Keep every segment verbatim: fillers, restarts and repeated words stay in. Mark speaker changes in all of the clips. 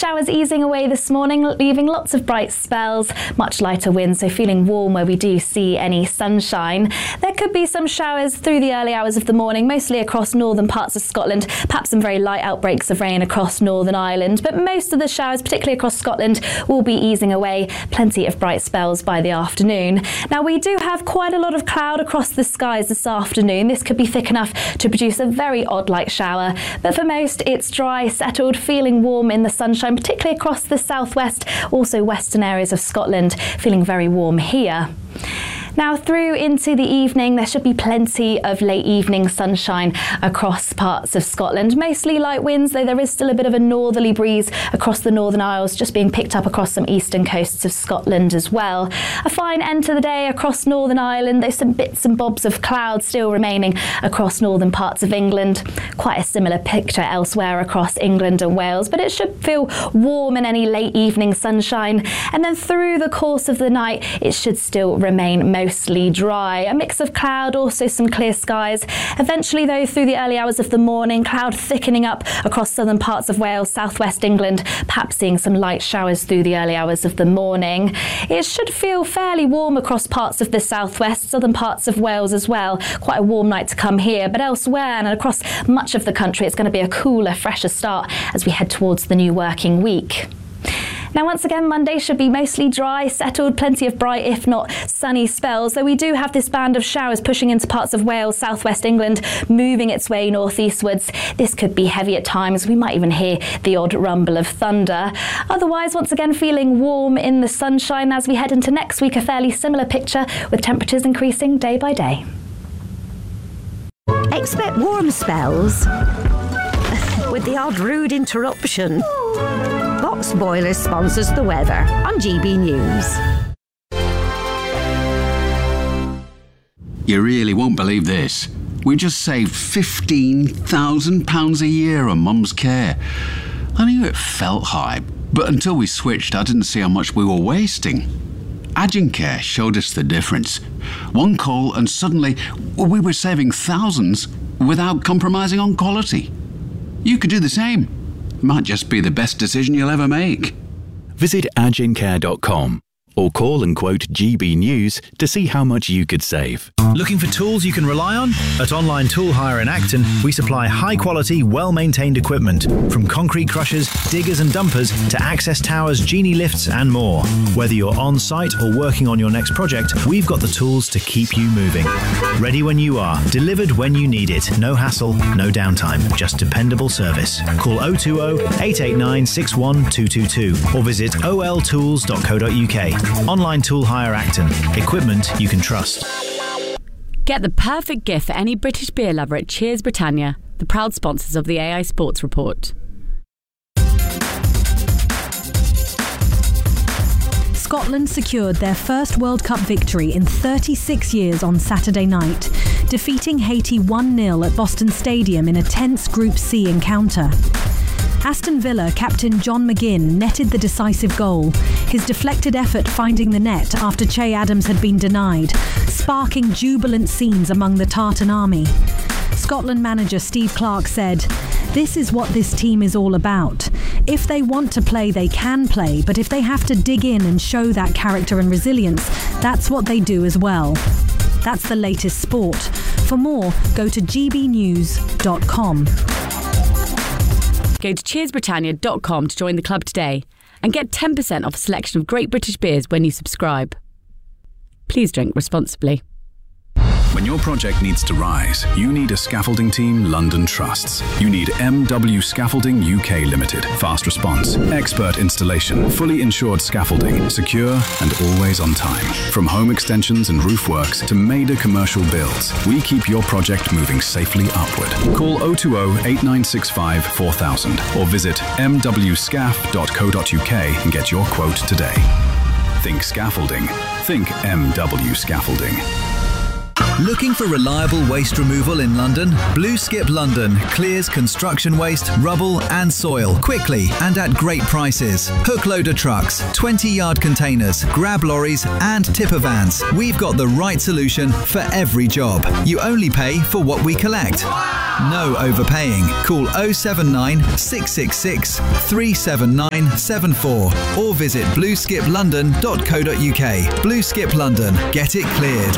Speaker 1: Showers easing away this morning, leaving lots of bright spells, much lighter winds, so feeling warm where we do see any sunshine. There could be some showers through the early hours of the morning, mostly across northern parts of Scotland, perhaps some very light outbreaks of rain across Northern Ireland, but most of the showers, particularly across Scotland, will be easing away. Plenty of bright spells by the afternoon. Now, we do have quite a lot of cloud across the skies this afternoon. This could be thick enough to produce a very odd light shower, but for most it's dry, settled, feeling warm in the sunshine, particularly across the southwest, also western areas of Scotland, feeling very warm here. Now, through into the evening, there should be plenty of late evening sunshine across parts of Scotland. Mostly light winds, though there is still a bit of a northerly breeze across the Northern Isles, just being picked up across some eastern coasts of Scotland as well. A fine end to the day across Northern Ireland. There's some bits and bobs of cloud still remaining across northern parts of England. Quite a similar picture elsewhere across England and Wales, but it should feel warm in any late evening sunshine. And then through the course of the night, it should still remain mostly Mostly dry. A mix of cloud, also some clear skies. Eventually, though, through the early hours of the morning, cloud thickening up across southern parts of Wales, southwest England, perhaps seeing some light showers through the early hours of the morning. It should feel fairly warm across parts of the southwest, southern parts of Wales as well. Quite a warm night to come here, but elsewhere and across much of the country, it's going to be a cooler, fresher start as we head towards the new working week. Now, once again, Monday should be mostly dry, settled, plenty of bright, if not sunny spells, though we do have this band of showers pushing into parts of Wales, southwest England, moving its way northeastwards. This could be heavy at times. We might even hear the odd rumble of thunder. Otherwise, once again, feeling warm in the sunshine as we head into next week, a fairly similar picture with temperatures increasing day by day.
Speaker 2: Expect warm spells with the odd rude interruption. Box Boiler sponsors the weather on G B News.
Speaker 3: You really won't believe this. We just saved fifteen thousand pounds a year on Mum's care. I knew it felt high, but until we switched, I didn't see how much we were wasting. Agincare showed us the difference. One call and suddenly we were saving thousands without compromising on quality. You could do the same. Might just be the best decision you'll ever make.
Speaker 4: Visit agincare dot com or call and quote G B News to see how much you could save.
Speaker 5: Looking for tools you can rely on? At Online Tool Hire in Acton, we supply high-quality, well-maintained equipment, from concrete crushers, diggers and dumpers to access towers, genie lifts and more. Whether you're on-site or working on your next project, we've got the tools to keep you moving. Ready when you are, delivered when you need it. No hassle, no downtime, just dependable service. Call oh two oh, eight eight nine, six one two two two or visit o l tools dot co dot u k. Online Tool Hire Acton. Equipment you can trust.
Speaker 6: Get the perfect gift for any British beer lover at Cheers Britannia, the proud sponsors of the A I Sports Report.
Speaker 7: Scotland secured their first World Cup victory in thirty-six years on Saturday night, defeating Haiti one nil at Boston Stadium in a tense Group C encounter. Aston Villa captain John McGinn netted the decisive goal, his deflected effort finding the net after Che Adams had been denied, sparking jubilant scenes among the Tartan army. Scotland manager Steve Clarke said, "This is what this team is all about. If they want to play, they can play, but if they have to dig in and show that character and resilience, that's what they do as well." That's the latest sport. For more, go to g b news dot com.
Speaker 6: Go to cheers britannia dot com to join the club today and get ten percent off a selection of great British beers when you subscribe. Please drink responsibly.
Speaker 8: When your project needs to rise, you need a scaffolding team London trusts. You need M W Scaffolding U K Limited. Fast response, expert installation, fully insured scaffolding, secure and always on time. From home extensions and roof works to major commercial builds, we keep your project moving safely upward. Call oh two oh, eight nine six five, four thousand or visit m w scaff dot co dot u k and get your quote today. Think scaffolding. Think M W Scaffolding.
Speaker 9: Looking for reliable waste removal in London? Blue Skip London clears construction waste, rubble and soil quickly and at great prices. Hook loader trucks, twenty yard containers, grab lorries and tipper vans. We've got the right solution for every job. You only pay for what we collect. No overpaying. Call oh seven nine, six six six, three seven nine seven four or visit blue skip london dot co dot uk. Blue Skip London. Get it cleared.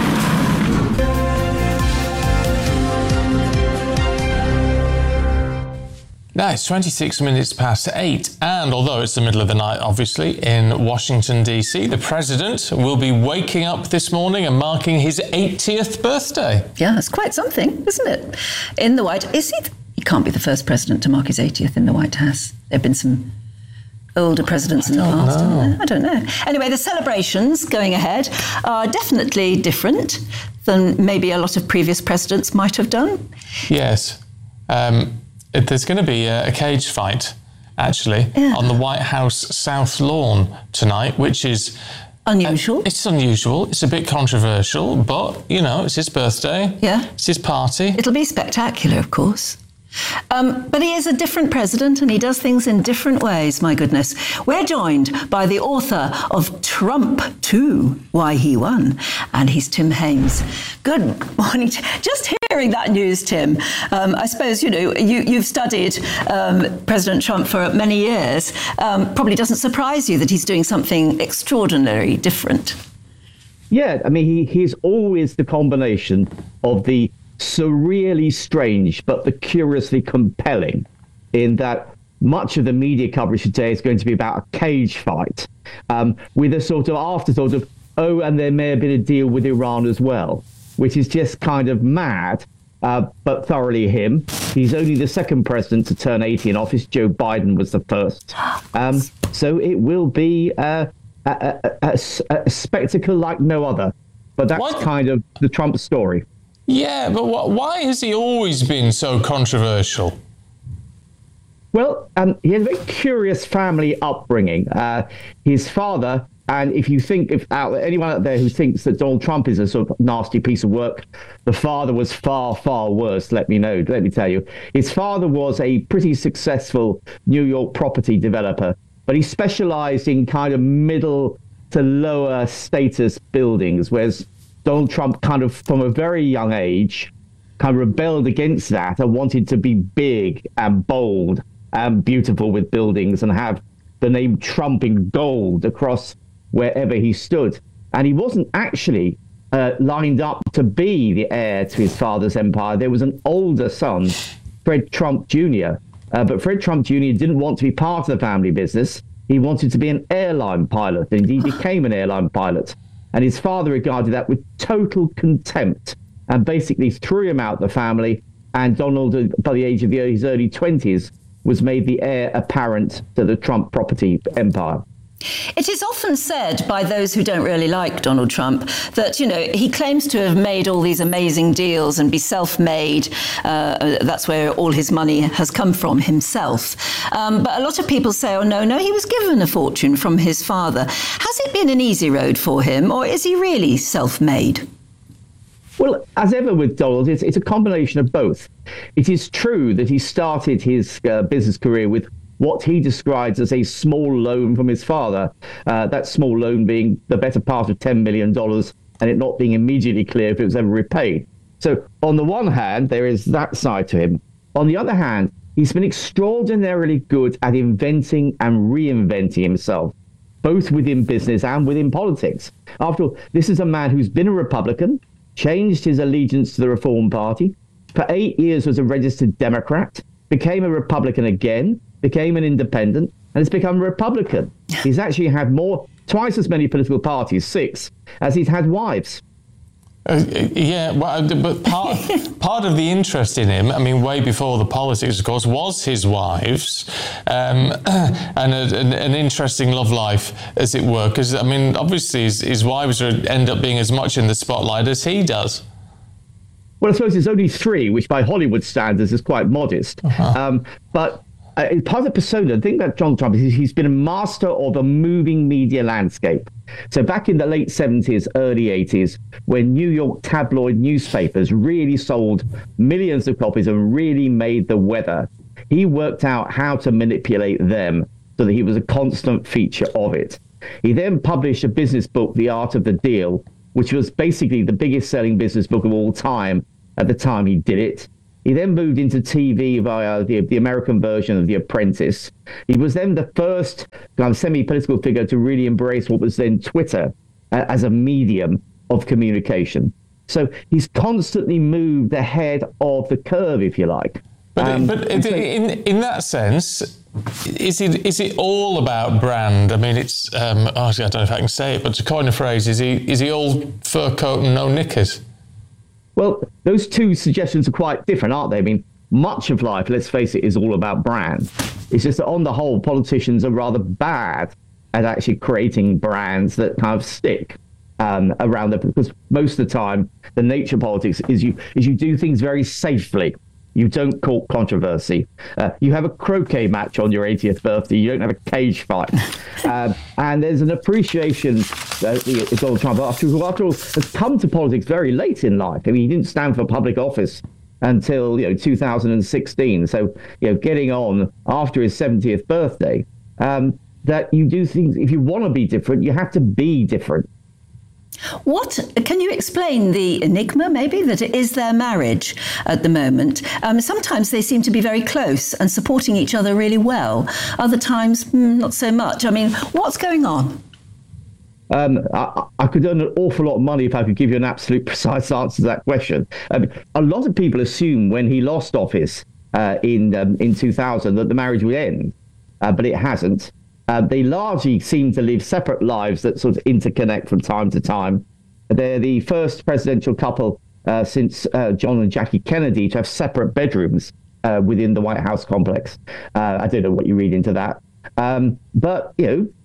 Speaker 10: Now it's twenty-six minutes past eight, and although it's the middle of the night, obviously, in Washington, D C, the President will be waking up this morning and marking his eightieth birthday.
Speaker 11: Yeah, it's quite something, isn't it? In the White House. Is he, th- he can't be the first president to mark his eightieth in the White House. There have been some older presidents in the past. Know. I don't know. Anyway, the celebrations going ahead are definitely different than maybe a lot of previous presidents might have done.
Speaker 10: Yes. Um, it, there's going to be a, a cage fight, actually, yeah. on the White House South Lawn tonight, which is...
Speaker 11: Unusual.
Speaker 10: Uh, it's unusual. It's a bit controversial, but, you know, it's his birthday.
Speaker 11: Yeah.
Speaker 10: It's his party.
Speaker 11: It'll be spectacular, of course. Um, but he is a different president and he does things in different ways, my goodness. We're joined by the author of Trump two, Why He Won, and he's Tim Hames. Good morning. Just hearing that news, Tim, um, I suppose, you know, you, you've studied um, President Trump for many years. Um, probably doesn't surprise you that he's doing something extraordinary different.
Speaker 12: Yeah, I mean, he, he's always the combination of the surreally strange but the curiously compelling, in that much of the media coverage today is going to be about a cage fight, um, with a sort of afterthought of, oh, and there may have been a deal with Iran as well, which is just kind of mad, uh, but thoroughly him. He's only the second president to turn eighty in office. Joe Biden was the first. Um, so it will be uh, a, a, a, a spectacle like no other. But that's what? kind of the Trump story.
Speaker 10: Yeah, but wh- why has he always been so controversial?
Speaker 12: Well, um, he has a very curious family upbringing. Uh, his father, and if you think, if out, anyone out there who thinks that Donald Trump is a sort of nasty piece of work, the father was far, far worse, let me know, let me tell you. His father was a pretty successful New York property developer, but he specialized in kind of middle to lower status buildings, whereas Donald Trump kind of, from a very young age, kind of rebelled against that and wanted to be big and bold and beautiful with buildings and have the name Trump in gold across wherever he stood. And he wasn't actually uh, lined up to be the heir to his father's empire. There was an older son, Fred Trump Junior, uh, but Fred Trump Junior didn't want to be part of the family business. He wanted to be an airline pilot, and he became an airline pilot. And his father regarded that with total contempt and basically threw him out the family. And Donald, by the age of his early twenties, was made the heir apparent to the Trump property empire.
Speaker 11: It is often said by those who don't really like Donald Trump that, you know, he claims to have made all these amazing deals and be self-made. Uh, that's where all his money has come from, himself. Um, but a lot of people say, oh, no, no, he was given a fortune from his father. Has it been an easy road for him, or is he really self-made?
Speaker 12: Well, as ever with Donald, it's, it's a combination of both. It is true that he started his uh, business career with what he describes as a small loan from his father, uh, that small loan being the better part of ten million dollars and it not being immediately clear if it was ever repaid. So on the one hand, there is that side to him. On the other hand, he's been extraordinarily good at inventing and reinventing himself, both within business and within politics. After all, this is a man who's been a Republican, changed his allegiance to the Reform Party, for eight years was a registered Democrat, became a Republican again, became an independent, and has become a Republican. He's actually had more, twice as many political parties, six, as he's had wives.
Speaker 10: Uh, yeah, well, but part part of the interest in him, I mean, way before the politics, of course, was his wives, um, and a, an, an interesting love life, as it were. Because, I mean, obviously his, his wives are, end up being as much in the spotlight as he does.
Speaker 12: Well, I suppose there's only three, which by Hollywood standards is quite modest. Uh-huh. Um, but uh, part of the persona, the thing about Donald Trump is he's been a master of a moving media landscape. So back in the late seventies, early eighties, when New York tabloid newspapers really sold millions of copies and really made the weather, he worked out how to manipulate them so that he was a constant feature of it. He then published a business book, The Art of the Deal, which was basically the biggest selling business book of all time at the time he did it. He then moved into T V via the, the American version of The Apprentice. He was then the first kind of semi-political figure to really embrace what was then Twitter uh, as a medium of communication. So he's constantly moved ahead of the curve, if you like.
Speaker 10: But,
Speaker 12: Um,
Speaker 10: but
Speaker 12: and so-
Speaker 10: in in that sense, is it is it all about brand? I mean, it's um, oh, I don't know if I can say it, but to coin a phrase, is he is he all fur coat and no knickers?
Speaker 12: Well, those two suggestions are quite different, aren't they? I mean, much of life, let's face it, is all about brand. It's just that on the whole, politicians are rather bad at actually creating brands that kind of stick um, around them, because most of the time, the nature of politics is you is you do things very safely. You don't court controversy. Uh, you have a croquet match on your eightieth birthday. You don't have a cage fight. um, and there's an appreciation uh, Donald Trump, after, who after all has come to politics very late in life. I mean, he didn't stand for public office until you know two thousand sixteen. So you know, getting on after his seventieth birthday, um, that you do things. If you want to be different, you have to be different.
Speaker 11: What can you explain the enigma, maybe, that it is their marriage at the moment? Um, sometimes they seem to be very close and supporting each other really well. Other times, mm, not so much. I mean, what's going on?
Speaker 12: Um, I, I could earn an awful lot of money if I could give you an absolute precise answer to that question. Um, a lot of people assume when he lost office uh, in um, in two thousand that the marriage would end, uh, but it hasn't. Uh, they largely seem to live separate lives that sort of interconnect from time to time. They're the first presidential couple uh, since uh, John and Jackie Kennedy to have separate bedrooms uh, within the White House complex. Uh, I don't know what you read into that. Um, but, you know,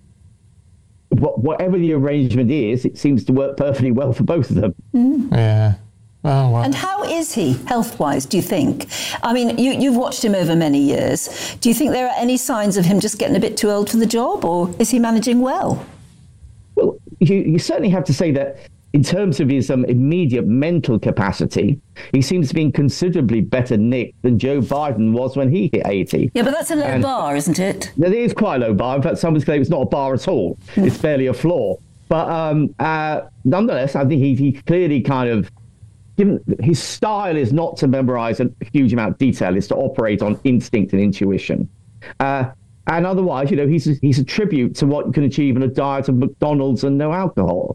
Speaker 12: wh- whatever the arrangement is, it seems to work perfectly well for both of them.
Speaker 11: Mm.
Speaker 10: Yeah. Oh, wow.
Speaker 11: And how is he health-wise, do you think? I mean, you, you've watched him over many years. Do you think there are any signs of him just getting a bit too old for the job, or is he managing well?
Speaker 12: Well, you, you certainly have to say that in terms of his um, immediate mental capacity, he seems to be in considerably better nick than Joe Biden was when he hit eighty.
Speaker 11: Yeah, but that's a low
Speaker 12: And
Speaker 11: bar, isn't it?
Speaker 12: It is quite a low bar. In fact, some would say it's not a bar at all. Mm. It's barely a floor. But um, uh, nonetheless, I think he, he clearly kind of, given his style is not to memorize a huge amount of detail, it's to operate on instinct and intuition. Uh, and otherwise, you know, he's a, he's a tribute to what you can achieve in a diet of McDonald's and no alcohol.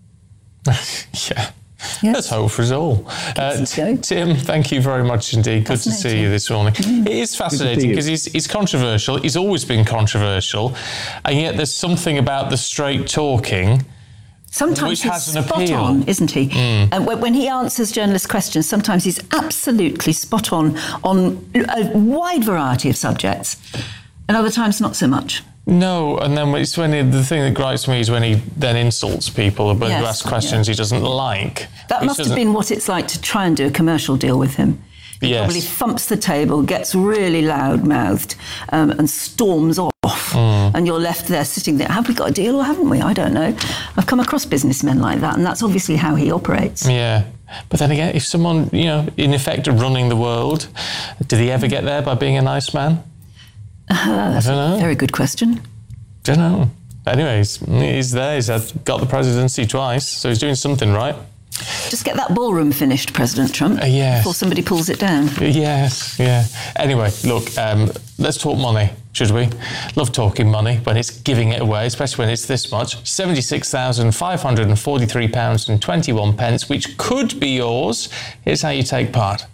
Speaker 10: Yeah. Yes. Let's hope for us all. Uh, t- Tim, thank you very much indeed. Good to see you this morning. Mm. It is fascinating because he's, he's controversial. He's always been controversial. And yet there's something about the straight talking
Speaker 11: Sometimes
Speaker 10: which
Speaker 11: he's
Speaker 10: has an
Speaker 11: spot
Speaker 10: appeal.
Speaker 11: on, isn't he?
Speaker 10: Mm.
Speaker 11: And when he answers journalist questions, sometimes he's absolutely spot on on a wide variety of subjects, and other times not so much.
Speaker 10: No, and then it's when he, the thing that gripes me is when he then insults people when
Speaker 11: Yes,
Speaker 10: who ask questions
Speaker 11: yeah.
Speaker 10: he doesn't like.
Speaker 11: That
Speaker 10: Which
Speaker 11: must have
Speaker 10: doesn't-
Speaker 11: been what it's like to try and do a commercial deal with him. He
Speaker 10: Yes.
Speaker 11: probably thumps the table, gets really loud-mouthed, um, and storms off. Mm. And you're left there sitting there. Have we got a deal or haven't we? I don't know. I've come across businessmen like that, and that's obviously how he operates.
Speaker 10: Yeah. But then again, if someone, you know, in effect running the world, did he ever get there by being a nice man?
Speaker 11: Uh, that's
Speaker 10: I don't know.
Speaker 11: a very good question.
Speaker 10: Don't know. Anyways, he's there. He's had, got the presidency twice, so he's doing something right.
Speaker 11: Just get that ballroom finished, President Trump,
Speaker 10: uh, yes.
Speaker 11: before somebody pulls it down.
Speaker 10: Yes, yeah. Anyway, look, um, let's talk money, should we? Love talking money when it's giving it away, especially when it's this much. seventy-six thousand five hundred forty-three pounds and twenty-one pence, which could be yours. Here's how you take part.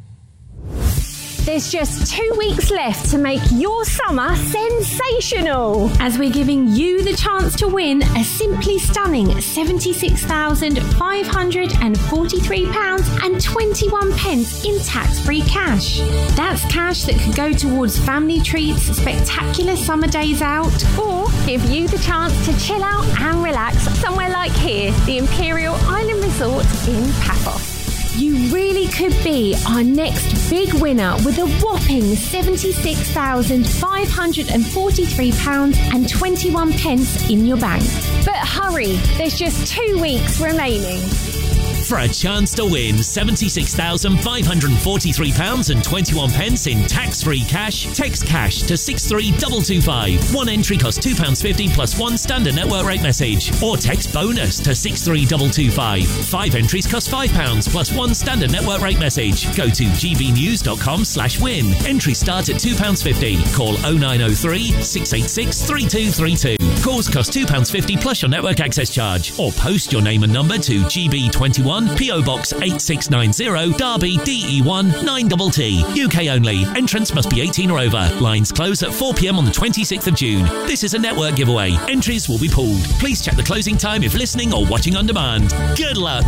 Speaker 13: There's just two weeks left to make your summer sensational, as we're giving you the chance to win a simply stunning seventy-six thousand five hundred forty-three pounds and twenty-one pence in tax-free cash. That's cash that could go towards family treats, spectacular summer days out, or give you the chance to chill out and relax somewhere like here, the Imperial Island Resort in Paphos. You really could be our next big winner with a whopping seventy-six thousand five hundred forty-three pounds and twenty-one pence in your bank. But hurry, there's just two weeks remaining.
Speaker 14: For a chance to win seventy-six thousand five hundred forty-three pounds and twenty-one pence in tax-free cash, text cash to six three two two five. One entry costs two pounds fifty plus one standard network rate message. Or text bonus to six three two two five. Five entries cost five pounds plus one standard network rate message. Go to gbnews.com slash win. Entries start at two pounds fifty. Call oh nine oh three, six eight six, three two three two. Calls cost two pounds fifty plus your network access charge. Or post your name and number to G B twenty-one, P O Box eight six nine zero, Derby, D E one nine T T. U K only. Entrance must be eighteen or over. Lines close at four p m on the twenty-sixth of June. This is a network giveaway. Entries will be pooled. Please check the closing time if listening or watching on demand. Good luck.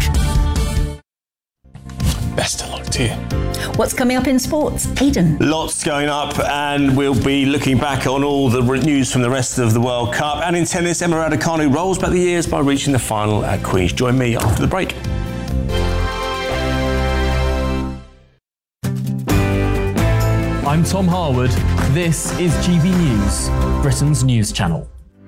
Speaker 10: Best of luck to you.
Speaker 11: What's coming up in sports? Aidan.
Speaker 15: Lots going up, and we'll be looking back on all the news from the rest of the World Cup. And in tennis, Emma Raducanu rolls back the years by reaching the final at Queen's. Join me after the break.
Speaker 16: I'm Tom Harwood. This is G B News, Britain's news channel.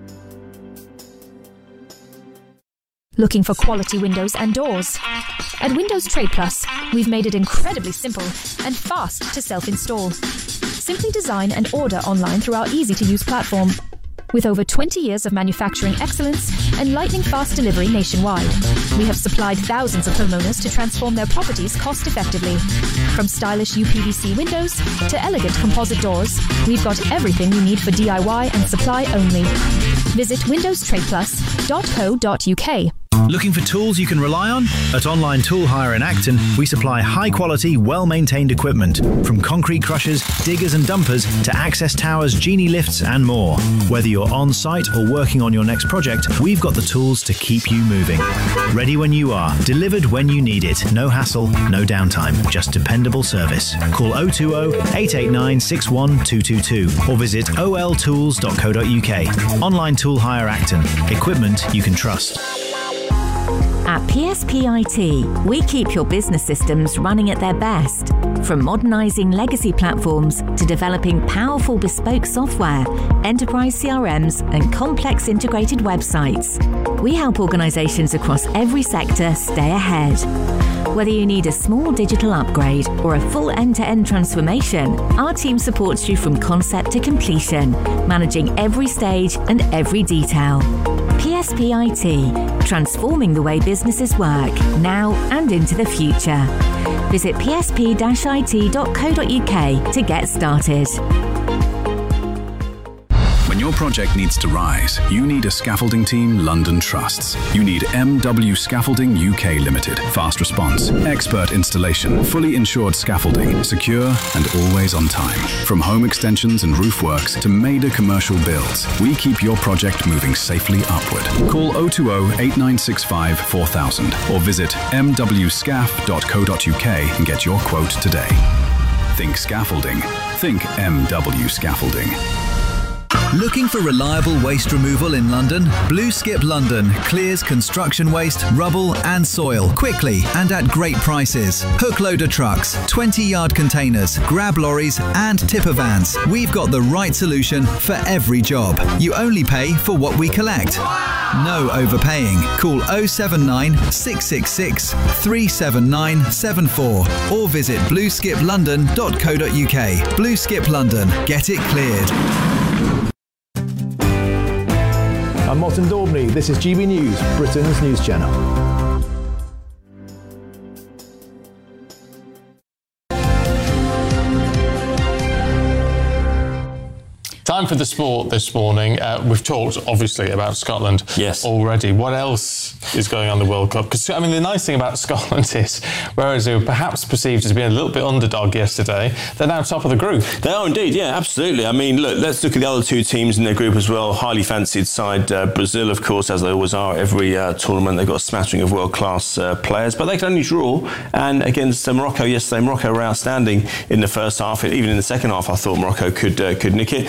Speaker 17: Looking for quality windows and doors? At Windows Trade Plus, we've made it incredibly simple and fast to self-install. Simply design and order online through our easy-to-use platform. With over twenty years of manufacturing excellence and lightning-fast delivery nationwide, we have supplied thousands of homeowners to transform their properties cost-effectively. From stylish U P V C windows to elegant composite doors, we've got everything you need for D I Y and supply only. Visit windows trade plus dot co dot U K.
Speaker 5: Looking for tools you can rely on? At Online Tool Hire in Acton, we supply high-quality, well-maintained equipment, from concrete crushers, diggers and dumpers to access towers, genie lifts and more. Whether you're on-site or working on your next project, we've got the tools to keep you moving. Ready when you are, delivered when you need it. No hassle, no downtime, just dependable service. Call oh two oh, eight eight nine, six one two two two or visit o l tools dot co dot U K. Online Tool Hire Acton. Equipment you can trust.
Speaker 2: At P S P I T, we keep your business systems running at their best. From modernising legacy platforms to developing powerful bespoke software, enterprise C R Ms and complex integrated websites, we help organisations across every sector stay ahead. Whether you need a small digital upgrade or a full end-to-end transformation, our team supports you from concept to completion, managing every stage and every detail. P S P I T, transforming the way businesses work, now and into the future. Visit p s p dash i t dot co dot U K to get started.
Speaker 8: When your project needs to rise, you need a scaffolding team London trusts. You need M W Scaffolding U K Limited. Fast response, expert installation, fully insured scaffolding, secure and always on time. From home extensions and roof works to major commercial builds, we keep your project moving safely upward. Call oh two oh, eight nine six five, four thousand or visit m w scaf dot co dot U K and get your quote today. Think scaffolding. Think M W Scaffolding.
Speaker 9: Looking for reliable waste removal in London? Blue Skip London clears construction waste, rubble and soil quickly and at great prices. Hook loader trucks, twenty yard containers, grab lorries and tipper vans. We've got the right solution for every job. You only pay for what we collect. No overpaying. Call oh seven nine, six six six, three seven nine seven four or visit blue skip london dot co dot U K. Blue Skip London. Get it cleared.
Speaker 18: I'm Martin Daubney. This is G B News, Britain's news channel.
Speaker 10: Time for the sport this morning. Uh, we've talked, obviously, about Scotland yes. already. What else is going on in the World Cup? Because, I mean, the nice thing about Scotland is, whereas they were perhaps perceived as being a little bit underdog yesterday, they're now top of the group.
Speaker 15: They are indeed, yeah, absolutely. I mean, look, let's look at the other two teams in their group as well. Highly fancied side, uh, Brazil, of course, as they always are every uh, tournament. They've got a smattering of world-class uh, players, but they can only draw. And against uh, Morocco yesterday, Morocco were outstanding in the first half. Even in the second half, I thought Morocco could uh, could nick it.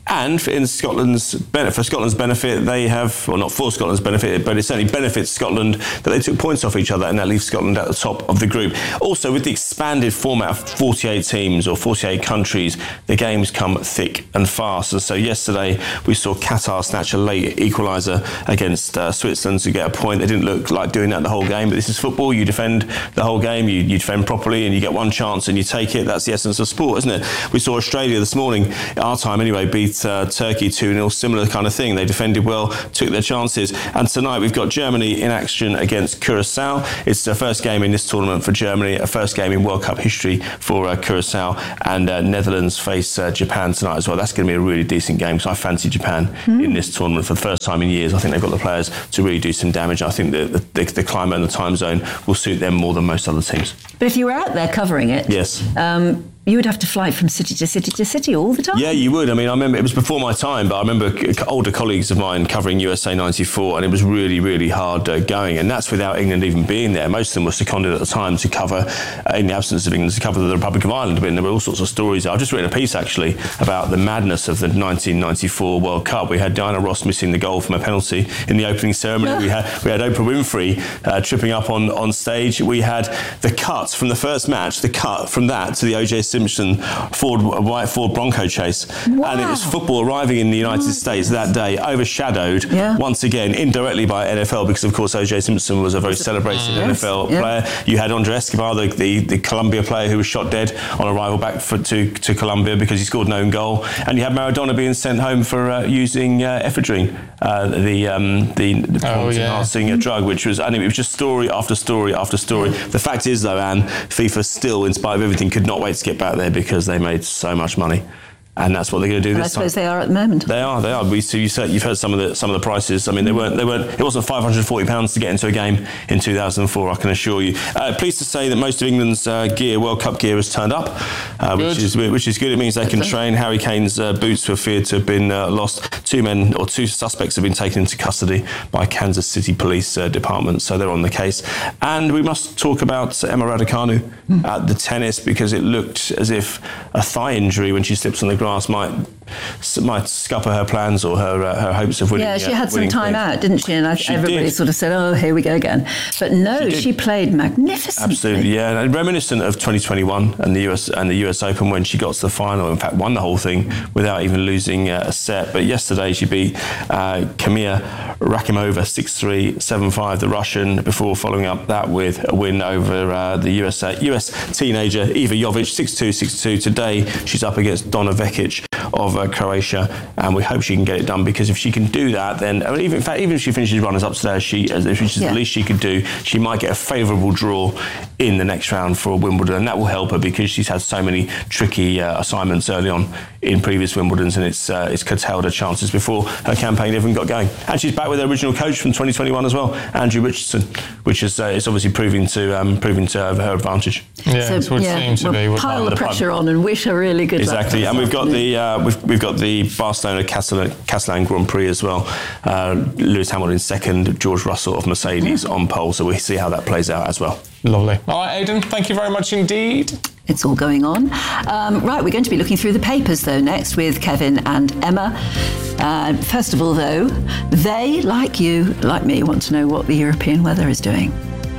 Speaker 15: And in Scotland's benefit, for Scotland's benefit, they have, well, not for Scotland's benefit, but it certainly benefits Scotland that they took points off each other, and that leaves Scotland at the top of the group. Also, with the expanded format of forty-eight teams or forty-eight countries, the games come thick and fast. And so yesterday we saw Qatar snatch a late equaliser against uh, Switzerland to get a point. They didn't look like doing that the whole game, but this is football. You defend the whole game, you, you defend properly, and you get one chance and you take it. That's the essence of sport, isn't it? We saw Australia this morning, our time anyway, beat uh, Turkey two nil, similar kind of thing. They defended well, took their chances. And tonight we've got Germany in action against Curacao. It's the first game in this tournament for Germany, a first game in World Cup history for uh, Curacao, and uh, Netherlands face uh, Japan tonight as well. That's going to be a really decent game, because I fancy Japan mm. in this tournament for the first time in years. I think they've got the players to really do some damage. I think the, the, the climate and the time zone will suit them more than most other teams.
Speaker 11: But if you were out there covering it,
Speaker 15: yes.
Speaker 11: Um, you would have to fly from city to city to city all the time.
Speaker 15: Yeah, you would. I mean, I remember it was before my time, but I remember older colleagues of mine covering U S A ninety-four, and it was really, really hard uh, going. And that's without England even being there. Most of them were seconded at the time to cover, uh, in the absence of England, to cover the Republic of Ireland. But there were all sorts of stories. I've just written a piece, actually, about the madness of the nineteen ninety-four World Cup. We had Diana Ross missing the goal from a penalty in the opening ceremony. Yeah. We had we had Oprah Winfrey uh, tripping up on, on stage. We had the cut from the first match, the cut from that to the O J Simpson Ford, white Ford Bronco chase. Wow. And it was football arriving in the United oh, States that day, overshadowed yeah. once again indirectly by N F L, because of course O J Simpson was a very celebrated yes. N F L yeah. player. You had Andre Escobar, the, the, the Colombia player who was shot dead on arrival back for, to, to Colombia because he scored an own goal. And you had Maradona being sent home for uh, using uh, ephedrine, uh, the um, the, the performance enhancing oh, yeah. drug, which was, I mean, it was just story after story after story. Yeah. The fact is, though, Anne, FIFA still, in spite of everything, could not wait to get back there, because they made so much money. And that's what they're going to do
Speaker 11: well,
Speaker 15: this
Speaker 11: time. I suppose
Speaker 15: time.
Speaker 11: they are at the moment.
Speaker 15: They are. They are. We see. You said, you've heard some of the some of the prices. I mean, they weren't. They weren't. It wasn't five hundred forty pounds to get into a game in two thousand four. I can assure you. Uh, pleased to say that most of England's uh, gear, World Cup gear, has turned up, uh, which is which is good. It means they can train. Harry Kane's uh, boots were feared to have been uh, lost. Two men or two suspects have been taken into custody by Kansas City Police uh, Department, so they're on the case. And we must talk about Emma Raducanu mm. at the tennis, because it looked as if a thigh injury when she slips on the grass might. might scupper her plans or her uh, her hopes of winning.
Speaker 11: Yeah, she
Speaker 15: uh,
Speaker 11: had some time
Speaker 15: things.
Speaker 11: out, didn't she? And I,
Speaker 15: she
Speaker 11: everybody
Speaker 15: did.
Speaker 11: sort of said, "Oh, here we go again." But no, she, she played magnificently.
Speaker 15: Absolutely, yeah, and reminiscent of twenty twenty-one and the U S and the U S Open, when she got to the final. In fact, won the whole thing without even losing uh, a set. But yesterday she beat uh, Kamia Rakimova six three, seven five, the Russian, before following up that with a win over uh, the U S A, U S teenager Iva Jovic six two, six two. Today she's up against Donna Vekic of uh, Croatia, and we hope she can get it done, because if she can do that, then I mean, even in fact, even if she finishes runners up today, she, which is yeah. the least she could do, she might get a favourable draw in the next round for Wimbledon, and that will help her, because she's had so many tricky uh, assignments early on in previous Wimbledons, and it's uh, it's curtailed her chances before her campaign even got going. And she's back with her original coach from twenty twenty-one as well, Andrew Richardson, which is uh, it's obviously proving to um, proving to her, her advantage.
Speaker 10: Yeah, so, it's what yeah, it seems to
Speaker 11: we'll
Speaker 10: be.
Speaker 11: Pile the pressure on and wish her really good luck.
Speaker 15: Exactly, and we've got the uh, we've we've got the Barcelona Catalan Grand Prix as well. Uh, Lewis Hamilton second, George Russell of Mercedes mm. on pole. So we see how that plays out as well.
Speaker 10: Lovely. All right, Aidan, thank you very much indeed.
Speaker 11: It's all going on. Um, right, we're going to be looking through the papers, though, next with Kevin and Emma. Uh, first of all, though, they, like you, like me, want to know what the European weather is doing.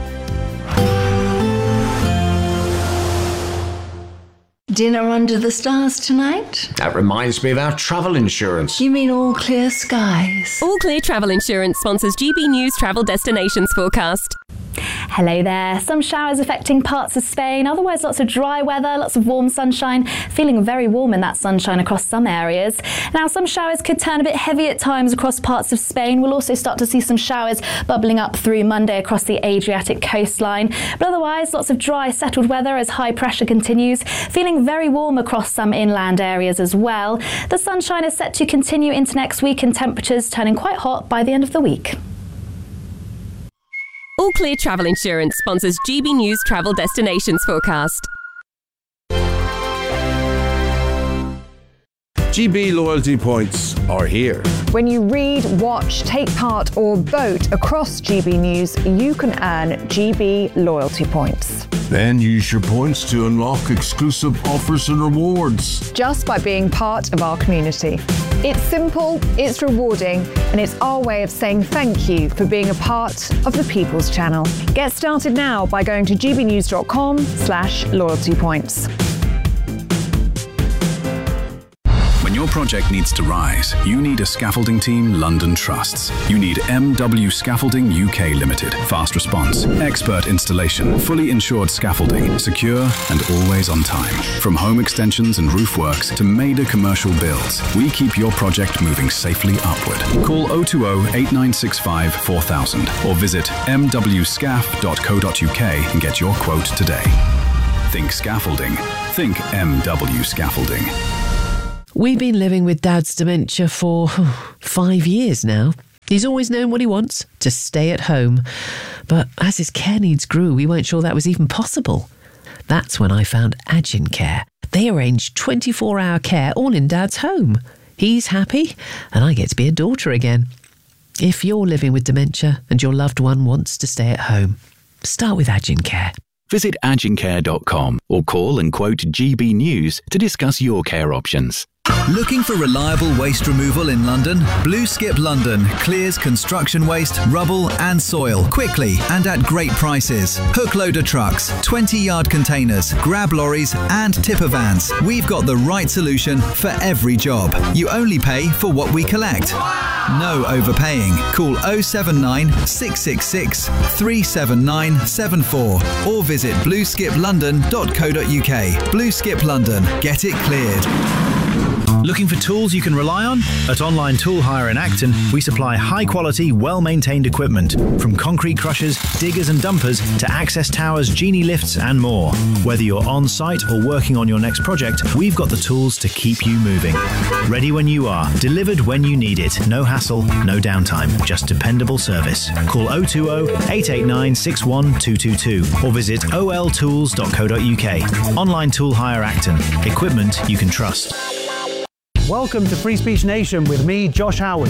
Speaker 11: Dinner under the stars tonight?
Speaker 19: That reminds me of our travel insurance.
Speaker 11: You mean All Clear Skies?
Speaker 20: All Clear Travel Insurance sponsors G B News Travel Destinations Forecast.
Speaker 1: Hello there. Some showers affecting parts of Spain, otherwise lots of dry weather, lots of warm sunshine, feeling very warm in that sunshine across some areas. Now, some showers could turn a bit heavy at times across parts of Spain. We'll also start to see some showers bubbling up through Monday across the Adriatic coastline. But otherwise, lots of dry, settled weather as high pressure continues, feeling very warm across some inland areas as well. The sunshine is set to continue into next week, and temperatures turning quite hot by the end of the week.
Speaker 20: All Clear Travel Insurance sponsors G B News Travel Destinations Forecast.
Speaker 21: G B loyalty points are here.
Speaker 22: When you read, watch, take part or vote across G B News, you can earn G B loyalty points.
Speaker 21: Then use your points to unlock exclusive offers and rewards.
Speaker 22: Just by being part of our community. It's simple, it's rewarding, and it's our way of saying thank you for being a part of the People's Channel. Get started now by going to gbnews.com slash loyalty points.
Speaker 8: When your project needs to rise, you need a scaffolding team London trusts. You need M W Scaffolding U K Limited. Fast response, expert installation, fully insured scaffolding, secure and always on time. From home extensions and roof works to major commercial builds, we keep your project moving safely upward. Call oh two oh, eight nine six five, four thousand or visit m w scaff dot co dot u k and get your quote today. Think scaffolding. Think M W Scaffolding.
Speaker 23: We've been living with Dad's dementia for five years now. He's always known what he wants, to stay at home. But as his care needs grew, we weren't sure that was even possible. That's when I found Agin Care. They arrange twenty-four hour care all in Dad's home. He's happy, and I get to be a daughter again. If you're living with dementia and your loved one wants to stay at home, start with Agin Care.
Speaker 4: Visit agin care dot com or call and quote G B News to discuss your care options.
Speaker 9: Looking for reliable waste removal in London? Blue Skip London clears construction waste, rubble and soil quickly and at great prices. Hook loader trucks, twenty yard containers, grab lorries and tipper vans. We've got the right solution for every job. You only pay for what we collect. No overpaying. Call oh seven nine, six six six, three seven nine seven four or visit blue skip london dot co dot u k. Blue Skip London. Get it cleared.
Speaker 5: Looking for tools you can rely on? At Online Tool Hire in Acton, we supply high-quality, well-maintained equipment, from concrete crushers, diggers and dumpers to access towers, genie lifts and more. Whether you're on-site or working on your next project, we've got the tools to keep you moving. Ready when you are, delivered when you need it. No hassle, no downtime, just dependable service. Call oh two oh, eight eight nine, six one two two two or visit o l tools dot co dot u k. Online Tool Hire Acton. Equipment you can trust.
Speaker 24: Welcome to Free Speech Nation with me, Josh Howard.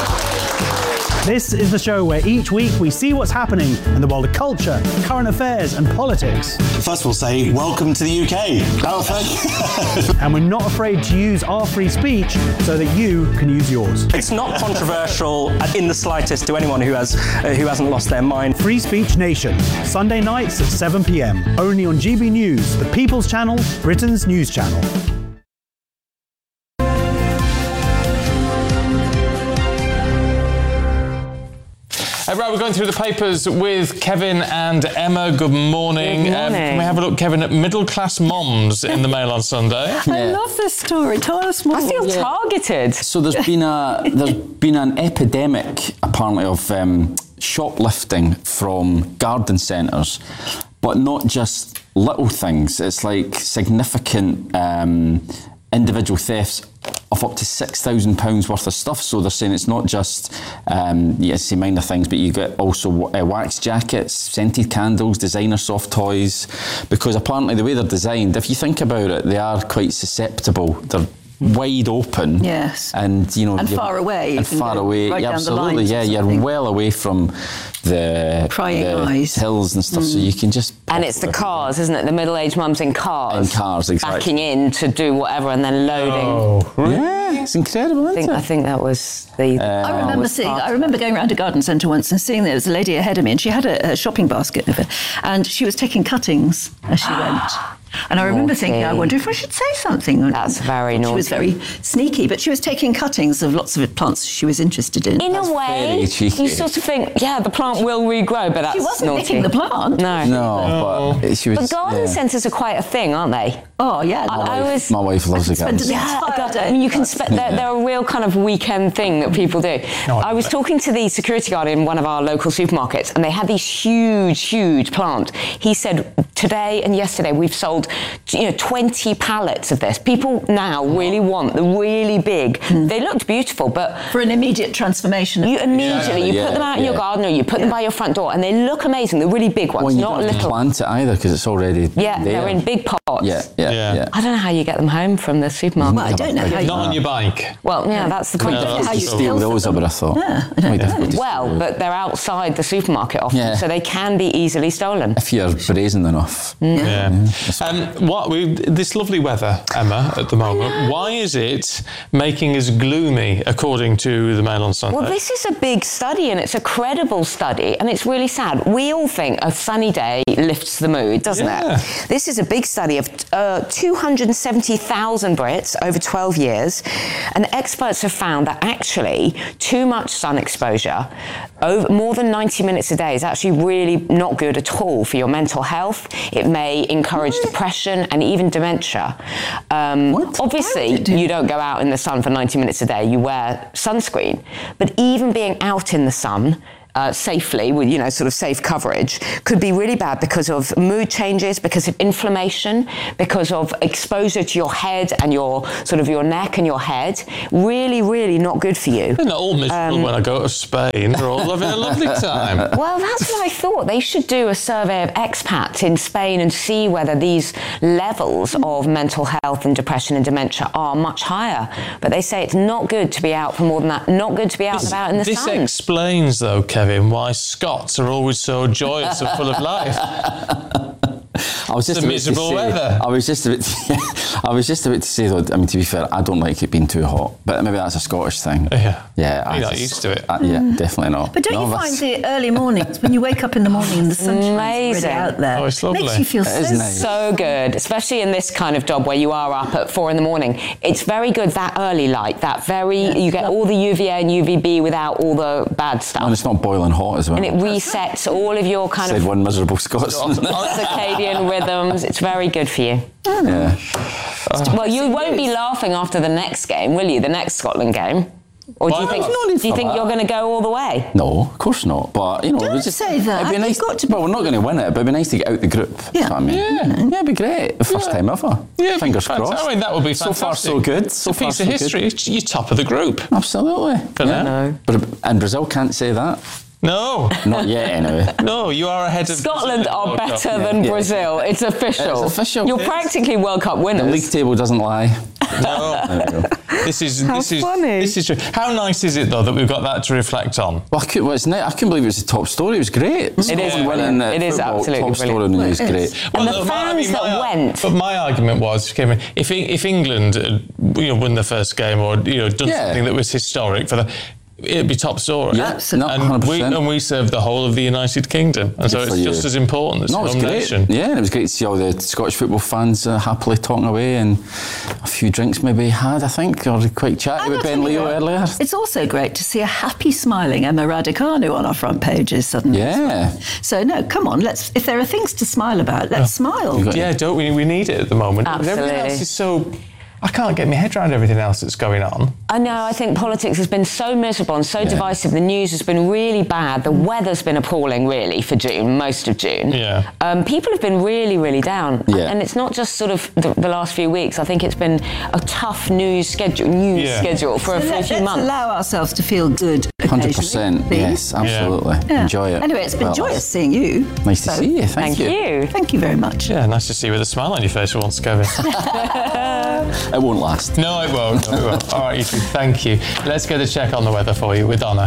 Speaker 24: This is the show where each week we see what's happening in the world of culture, current affairs and politics.
Speaker 25: First we'll say, welcome to the U K. Oh, thank you.
Speaker 24: And we're not afraid to use our free speech so that you can use yours.
Speaker 26: It's not controversial in the slightest to anyone who has uh, who hasn't lost their mind.
Speaker 24: Free Speech Nation, Sunday nights at seven p m, only on G B News, the People's Channel, Britain's news channel.
Speaker 10: Uh, right, we're going through the papers with Kevin and Emma. Good morning.
Speaker 27: Good morning.
Speaker 10: Um, can we have a look, Kevin, at middle-class moms in the Mail on Sunday?
Speaker 11: I love this story. Tell us more.
Speaker 27: I feel
Speaker 11: Yeah.
Speaker 27: targeted.
Speaker 28: So there's been a there's been an epidemic apparently of um, shoplifting from garden centres, but not just little things. It's like significant um, individual thefts of up to six thousand pounds worth of stuff. So they're saying it's not just, um, yeah, say minor things, but you get also uh, wax jackets, scented candles, designer soft toys, because apparently the way they're designed, if you think about it, they are quite susceptible. They're wide open.
Speaker 11: Yes.
Speaker 28: And, you know,
Speaker 11: And
Speaker 28: you're-
Speaker 11: far away. You
Speaker 28: And
Speaker 11: can
Speaker 28: far
Speaker 11: go
Speaker 28: away.
Speaker 11: right
Speaker 28: yeah,
Speaker 11: down the
Speaker 28: absolutely.
Speaker 11: lines or
Speaker 28: Yeah, you're
Speaker 11: something.
Speaker 28: well away from the,
Speaker 11: Prying
Speaker 28: the
Speaker 11: eyes.
Speaker 28: hills and stuff, so
Speaker 11: Mm.
Speaker 28: you can just
Speaker 27: And it's the cars, isn't it? The middle-aged mums in cars.
Speaker 28: In cars, exactly.
Speaker 27: Backing in to do whatever and then loading.
Speaker 28: Oh, really? Yeah, it's incredible,
Speaker 27: I think, I think that was the...
Speaker 11: I remember seeing. I remember going around a garden centre once and seeing there was a lady ahead of me, and she had a, a shopping basket of it, and she was taking cuttings as she went. And I remember thinking, I wonder if I should say something.
Speaker 27: That's very naughty.
Speaker 11: She was very sneaky, but she was taking cuttings of lots of plants she was interested in.
Speaker 27: In a way,
Speaker 28: very cheeky.
Speaker 27: you sort of think, yeah, the plant will regrow, but that's
Speaker 11: She wasn't
Speaker 27: naughty.
Speaker 11: nicking the plant.
Speaker 27: No.
Speaker 28: No, but she was.
Speaker 27: But garden
Speaker 28: yeah.
Speaker 27: centres are quite a thing, aren't they?
Speaker 11: Oh, yeah.
Speaker 27: I, I was...
Speaker 28: My wife loves the garden.
Speaker 27: Yeah, I mean, you can spend. They're, they're a real kind of weekend thing that people do.
Speaker 24: No,
Speaker 27: I was talking to the security guard in one of our local supermarkets, and they had these huge, huge plant. He said today and yesterday we've sold, you know, twenty pallets of this. People now really want the really big. Mm. They looked beautiful, but
Speaker 11: for an immediate transformation,
Speaker 27: you immediately
Speaker 28: Yeah,
Speaker 27: you
Speaker 28: yeah,
Speaker 27: put them out in
Speaker 28: yeah.
Speaker 27: your garden or you put them by your front door, and they look amazing. They're really big ones,
Speaker 28: Well, you
Speaker 27: not
Speaker 28: don't have to
Speaker 27: little.
Speaker 28: plant it either because it's already
Speaker 27: Yeah,
Speaker 28: there.
Speaker 27: they're in big pots.
Speaker 28: Yeah, yeah, yeah.
Speaker 10: Yeah.
Speaker 27: I don't know how you get them home from the supermarket.
Speaker 11: Well, I don't know how you.
Speaker 10: Not on your bike.
Speaker 27: Well, yeah, that's the point.
Speaker 10: No,
Speaker 11: how
Speaker 10: that's
Speaker 11: you
Speaker 10: the
Speaker 28: Steal
Speaker 11: steal
Speaker 28: those, I would have thought.
Speaker 11: Yeah, I don't
Speaker 28: Quite
Speaker 11: know.
Speaker 28: difficult to
Speaker 27: Well,
Speaker 28: steal.
Speaker 27: but they're outside the supermarket often,
Speaker 28: Yeah.
Speaker 27: so they can be easily stolen.
Speaker 28: If you're brazen enough.
Speaker 10: Yeah. Um, what we this lovely weather, Emma, at the moment. Why is it making us gloomy, according to the Mail on Sunday?
Speaker 27: Well, this is a big study, and it's a credible study, and it's really sad. We all think a sunny day lifts the mood, doesn't
Speaker 10: Yeah.
Speaker 27: it? This is a big study of uh, two hundred seventy thousand Brits over twelve years, and experts have found that actually too much sun exposure, over more than ninety minutes a day, is actually really not good at all for your mental health. It may encourage depression and even dementia. Um, obviously, you don't go out in the sun for ninety minutes a day. You wear sunscreen, but even being out in the sun Uh, safely, with, you know, sort of safe coverage, could be really bad because of mood changes, because of inflammation, because of exposure to your head and your sort of your neck and your head. Really, really not good for you.
Speaker 10: They're not all miserable
Speaker 27: Um,
Speaker 10: when I go to Spain. They're all having a lovely time.
Speaker 27: Well, that's what I thought. They should do a survey of expats in Spain and see whether these levels of mental health and depression and dementia are much higher. But they say it's not good to be out for more than that. Not good to be out and about in the
Speaker 10: This
Speaker 27: sun.
Speaker 10: explains, though, Kevin, why Scots are always so joyous and full of life.
Speaker 28: I was just
Speaker 10: It's a
Speaker 28: about to
Speaker 10: miserable
Speaker 28: say,
Speaker 10: weather.
Speaker 28: I was just about to, I was just about to say though. I mean, to be fair, I don't like it being too hot, but maybe that's a Scottish thing.
Speaker 10: Yeah,
Speaker 28: yeah.
Speaker 10: You're not
Speaker 28: just-
Speaker 10: used to it.
Speaker 28: I- yeah, definitely not.
Speaker 11: But don't
Speaker 28: No,
Speaker 11: you
Speaker 28: that's-
Speaker 11: find the early mornings when you wake up in the morning and the sunshine is
Speaker 27: Amazing.
Speaker 11: already out there?
Speaker 10: Oh, it's lovely.
Speaker 11: Makes you feel
Speaker 28: It is
Speaker 11: so
Speaker 28: nice.
Speaker 27: So good, especially in this kind of job where you are up at four in the morning. It's very good, that early light, that very, you get all the U V A and U V B without all the bad stuff.
Speaker 28: and it's not boiling hot as well.
Speaker 27: And it resets all of your kind
Speaker 28: Said
Speaker 27: of
Speaker 28: one miserable Scotsman.
Speaker 27: circadian rhythms. It's very good for you.
Speaker 28: yeah.
Speaker 27: Well, you won't be laughing after the next game, will you? The next Scotland game? Or do
Speaker 10: Why
Speaker 27: you think,
Speaker 10: not?
Speaker 28: No need
Speaker 27: do you
Speaker 28: for
Speaker 27: think
Speaker 28: that.
Speaker 27: you're going to go all the way?
Speaker 28: No, of course not. But you know,
Speaker 11: Don't
Speaker 28: we just,
Speaker 11: say that.
Speaker 28: It'd be
Speaker 11: You've
Speaker 28: nice.
Speaker 11: got to-
Speaker 28: Well, we're not going to win it, but it'd be nice to get out the group.
Speaker 11: Yeah.
Speaker 28: That's what I mean.
Speaker 10: Yeah.
Speaker 28: yeah, it'd be great. The first
Speaker 10: Yeah.
Speaker 28: time ever.
Speaker 10: Yeah,
Speaker 28: Fingers
Speaker 10: fantastic.
Speaker 28: crossed.
Speaker 10: I mean, that would be
Speaker 28: So
Speaker 10: fantastic.
Speaker 28: far, so good.
Speaker 10: It's
Speaker 28: So
Speaker 10: a
Speaker 28: far,
Speaker 10: piece
Speaker 28: so
Speaker 10: of
Speaker 28: good.
Speaker 10: history. You're top of the group.
Speaker 28: Absolutely.
Speaker 10: For now.
Speaker 27: No.
Speaker 28: But and Brazil can't say that.
Speaker 10: No.
Speaker 28: Not yet, anyway.
Speaker 10: No, you are ahead of
Speaker 27: Scotland
Speaker 10: Brazil.
Speaker 27: are
Speaker 10: Oh,
Speaker 27: better
Speaker 10: God.
Speaker 27: than
Speaker 28: Yeah.
Speaker 27: Brazil. It's official.
Speaker 28: It's official.
Speaker 27: You're
Speaker 28: Yes.
Speaker 27: practically World Cup
Speaker 28: The
Speaker 27: winners.
Speaker 28: league table doesn't lie.
Speaker 10: No.
Speaker 28: There we go.
Speaker 10: This is
Speaker 27: How
Speaker 10: this is
Speaker 27: funny.
Speaker 10: this is true. How nice is it though that we've got that to reflect on?
Speaker 28: Well, I, could, well, it's, I couldn't believe it was the top story. It was great.
Speaker 27: It is
Speaker 28: Scotland winning
Speaker 27: brilliant.
Speaker 28: uh,
Speaker 27: It is
Speaker 28: football,
Speaker 27: absolutely
Speaker 28: top story on
Speaker 27: brilliant.
Speaker 28: the news.
Speaker 11: Well, it
Speaker 28: Great.
Speaker 11: is.
Speaker 27: And the
Speaker 10: look, my-
Speaker 27: fans that
Speaker 10: my,
Speaker 27: went-
Speaker 10: But my argument was, Kevin, if if England had, you know, won the first game or you know done
Speaker 28: Yeah.
Speaker 10: something that was historic for the. It'd be top story.
Speaker 28: Yeah, Absolutely. no,
Speaker 10: and
Speaker 28: one hundred
Speaker 10: we
Speaker 28: percent.
Speaker 10: and we serve the whole of the United Kingdom, and so
Speaker 28: Good
Speaker 10: it's
Speaker 28: for
Speaker 10: just
Speaker 28: you.
Speaker 10: as important as
Speaker 28: No, it's
Speaker 10: home
Speaker 28: great.
Speaker 10: nation.
Speaker 28: Yeah, and it was great to see all the Scottish football fans uh, happily talking away and a few drinks maybe had, I think, or quite chatty with Ben Leo earlier.
Speaker 11: It's also great to see a happy, smiling Emma Raducanu on our front pages suddenly.
Speaker 28: Yeah.
Speaker 11: So no, come on, let's. If there are things to smile about, let's smile.
Speaker 10: Yeah, don't we? We need it at the moment. Everything
Speaker 27: Absolutely.
Speaker 10: else is so. I can't get my head around everything else that's going on.
Speaker 27: I know, I think politics has been so miserable and so divisive. The news has been really bad. The weather's been appalling, really, for June, most of June.
Speaker 10: Yeah.
Speaker 27: Um, people have been really, really down.
Speaker 28: Yeah.
Speaker 27: And it's not just sort of the, the last few weeks. I think it's been a tough news schedule, news
Speaker 10: Yeah.
Speaker 27: schedule for, a,
Speaker 11: So
Speaker 27: for a
Speaker 11: let,
Speaker 27: few
Speaker 11: let's
Speaker 27: months.
Speaker 11: allow ourselves to feel good.
Speaker 28: one hundred percent.
Speaker 11: occasionally,
Speaker 28: Yes,
Speaker 11: please.
Speaker 28: absolutely.
Speaker 11: Yeah.
Speaker 28: Enjoy it.
Speaker 11: Anyway, it's been
Speaker 28: Well,
Speaker 11: joyous seeing you.
Speaker 28: Nice to
Speaker 11: So,
Speaker 28: see you. Thank,
Speaker 27: Thank you.
Speaker 11: Thank you very much.
Speaker 10: Yeah, nice to see you with a smile on your face for once, Kevin.
Speaker 28: It won't last.
Speaker 10: No, it won't. No, it won't. All right, you two, thank you. Let's get a check on the weather for you with Donna.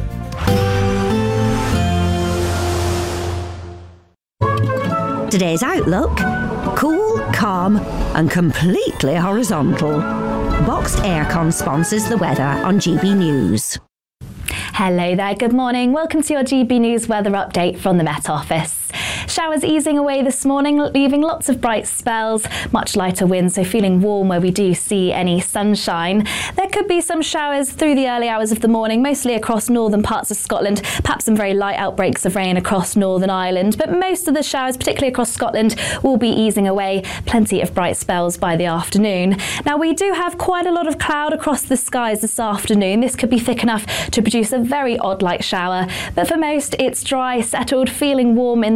Speaker 3: Today's outlook: cool, calm, and completely horizontal. Boxed Aircon sponsors the weather on G B News.
Speaker 1: Hello there, good morning. Welcome to your G B News weather update from the Met Office. Showers easing away this morning, leaving lots of bright spells, much lighter winds, so feeling warm where we do see any sunshine. There could be some showers through the early hours of the morning, mostly across northern parts of Scotland, perhaps some very light outbreaks of rain across Northern Ireland, but most of the showers, particularly across Scotland, will be easing away. Plenty of bright spells by the afternoon. Now, we do have quite a lot of cloud across the skies this afternoon. This could be thick enough to produce a very odd light shower, but for most, it's dry, settled, feeling warm in the sunshine.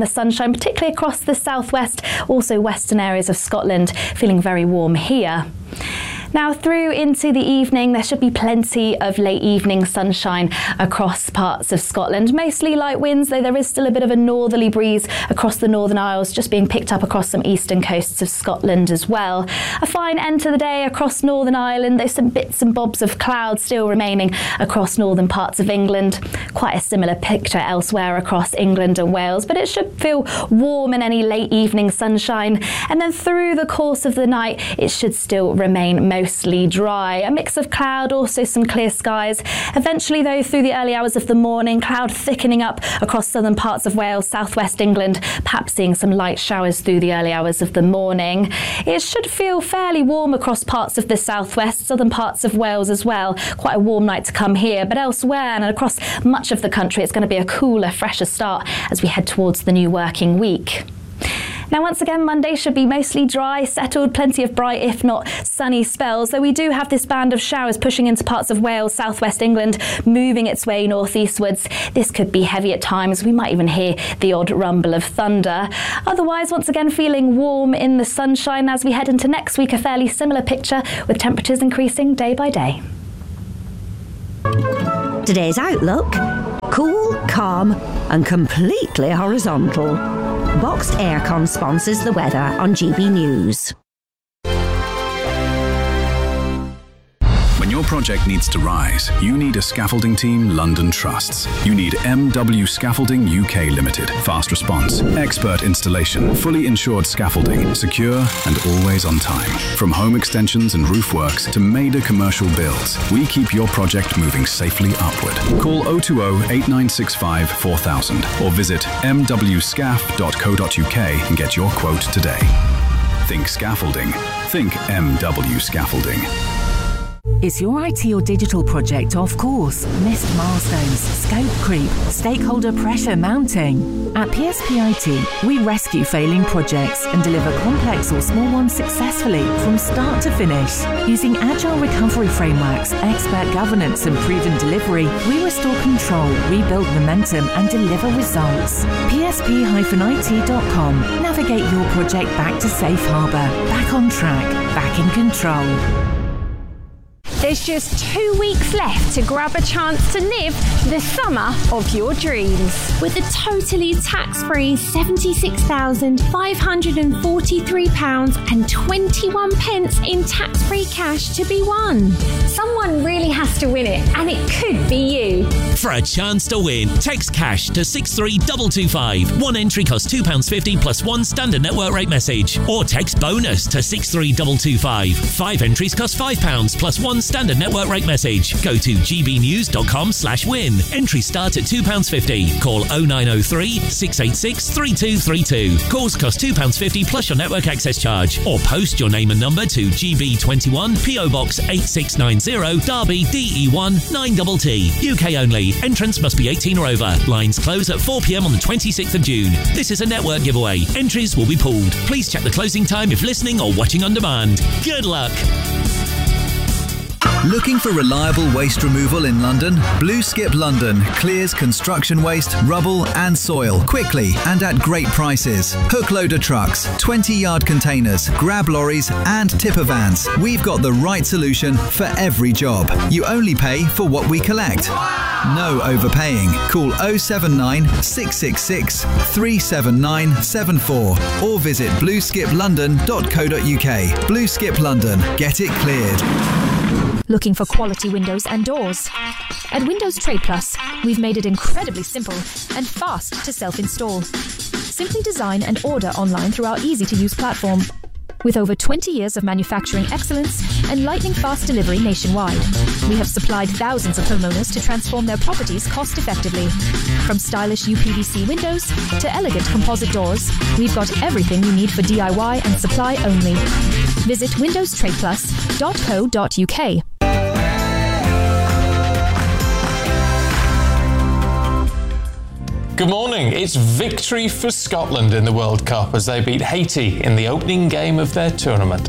Speaker 1: sunshine, particularly across the southwest, also western areas of Scotland, feeling very warm here. Now through into the evening, there should be plenty of late evening sunshine across parts of Scotland. Mostly light winds, though there is still a bit of a northerly breeze across the Northern Isles, just being picked up across some eastern coasts of Scotland as well. A fine end to the day across Northern Ireland, though some bits and bobs of cloud still remaining across northern parts of England. Quite a similar picture elsewhere across England and Wales, but it should feel warm in any late evening sunshine. And then through the course of the night, it should still remain mostly Mostly dry. A mix of cloud, also some clear skies. Eventually, though, through the early hours of the morning, cloud thickening up across southern parts of Wales, southwest England, perhaps seeing some light showers through the early hours of the morning. It should feel fairly warm across parts of the southwest, southern parts of Wales as well. Quite a warm night to come here, but elsewhere and across much of the country, it's going to be a cooler, fresher start as we head towards the new working week. Now, once again, Monday should be mostly dry, settled, plenty of bright, if not sunny spells, though we do have this band of showers pushing into parts of Wales, southwest England, moving its way northeastwards. This could be heavy at times. We might even hear the odd rumble of thunder. Otherwise, once again, feeling warm in the sunshine as we head into next week, a fairly similar picture with temperatures increasing day by day.
Speaker 3: Today's outlook: cool, calm and completely horizontal. Boxed Aircon sponsors the weather on G B News.
Speaker 8: When your project needs to rise, you need a scaffolding team London trusts. You need M W Scaffolding U K Limited. Fast response, expert installation, fully insured scaffolding, secure and always on time. From home extensions and roof works to major commercial builds, we keep your project moving safely upward. Call oh two oh, eight nine six five, four thousand or visit m w scaff dot co dot u k and get your quote today. Think scaffolding. Think M W Scaffolding.
Speaker 2: Is your I T or digital project off course? Missed milestones, scope creep, stakeholder pressure mounting? At P S P I T, we rescue failing projects and deliver complex or small ones successfully from start to finish. Using agile recovery frameworks, expert governance and proven delivery, we restore control, rebuild momentum and deliver results. P S P I T dot com. Navigate your project back to safe harbour, back on track, back in control.
Speaker 6: There's just two weeks left to grab a chance to live the summer of your dreams.
Speaker 7: With a totally tax-free seventy-six thousand five hundred forty-three pounds and twenty-one pence in tax-free cash to be won.
Speaker 6: Someone really has to win it, and it could be you.
Speaker 12: For a chance to win, text cash to six three two two five. One entry costs two pounds fifty plus one standard network rate message. Or text bonus to six three two two five. Five entries cost five pounds plus one standard network rate message. Go to g b news dot com slash win. Entries start at two pounds fifty. Call oh nine oh three, six eight six, three two three two. Calls cost two pounds fifty plus your network access charge. Or post your name and number to G B twenty-one, P O Box eight six nine zero, Derby D E one nine T T. U K only. Entrants must be eighteen or over. Lines close at four p m on the twenty-sixth of June. This is a network giveaway. Entries will be pulled. Please check the closing time if listening or watching on demand. Good luck.
Speaker 9: Looking for reliable waste removal in London? Blue Skip London clears construction waste, rubble and soil quickly and at great prices. Hook loader trucks, twenty yard containers, grab lorries and tipper vans. We've got the right solution for every job. You only pay for what we collect. No overpaying. Call oh seven nine, six six six, three seven nine seven four or visit blue skip london dot co dot u k. Blue Skip London. Get it cleared.
Speaker 13: Looking for quality windows and doors? At Windows Trade Plus, we've made it incredibly simple and fast to self-install. Simply design and order online through our easy-to-use platform. With over twenty years of manufacturing excellence and lightning-fast delivery nationwide, we have supplied thousands of homeowners to transform their properties cost-effectively. From stylish U P V C windows to elegant composite doors, we've got everything you need for D I Y and supply only. Visit windows trade plus dot co dot u k.
Speaker 10: Good morning. It's victory for Scotland in the World Cup as they beat Haiti in the opening game of their tournament.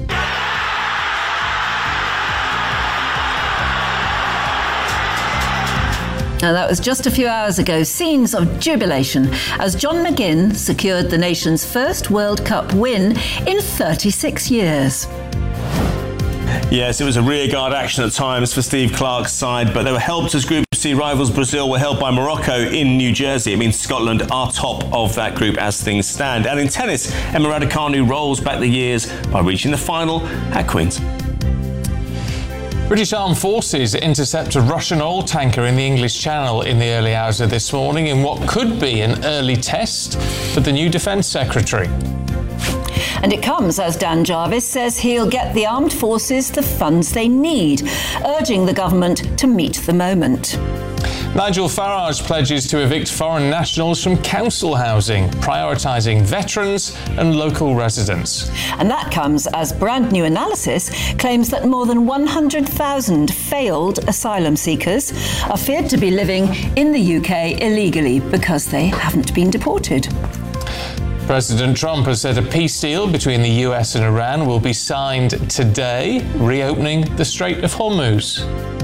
Speaker 11: Now, that was just a few hours ago. Scenes of jubilation as John McGinn secured the nation's first World Cup win in thirty-six years.
Speaker 14: Yes, it was a rearguard action at times for Steve Clarke's side, but they were helped as Group C rivals Brazil were held by Morocco in New Jersey. It means Scotland are top of that group as things stand. And in tennis, Emma Raducanu rolls back the years by reaching the final at Queen's.
Speaker 10: British Armed Forces intercept a Russian oil tanker in the English Channel in the early hours of this morning in what could be an early test for the new Defence Secretary.
Speaker 11: And it comes as Dan Jarvis says he'll get the armed forces the funds they need, urging the government to meet the moment.
Speaker 10: Nigel Farage pledges to evict foreign nationals from council housing, prioritising veterans and local residents.
Speaker 11: And that comes as brand new analysis claims that more than one hundred thousand failed asylum seekers are feared to be living in the U K illegally because they haven't been deported.
Speaker 10: President Trump has said a peace deal between the U S and Iran will be signed today, reopening the Strait of Hormuz.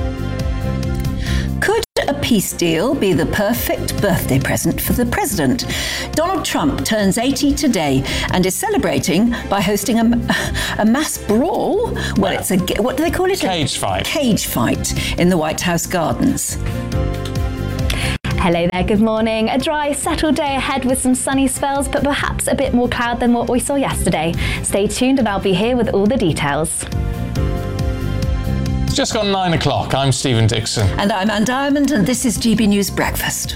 Speaker 11: Could a peace deal be the perfect birthday present for the president? Donald Trump turns eighty today and is celebrating by hosting a, a mass brawl. Well, it's a, what do they call it?
Speaker 10: Cage fight.
Speaker 11: Cage fight in the White House gardens.
Speaker 1: Hello there, good morning. A dry, settled day ahead with some sunny spells, but perhaps a bit more cloud than what we saw yesterday. Stay tuned and I'll be here with all the details.
Speaker 10: It's just gone nine o'clock. I'm Stephen Dixon.
Speaker 11: And I'm Anne Diamond, and this is G B News Breakfast.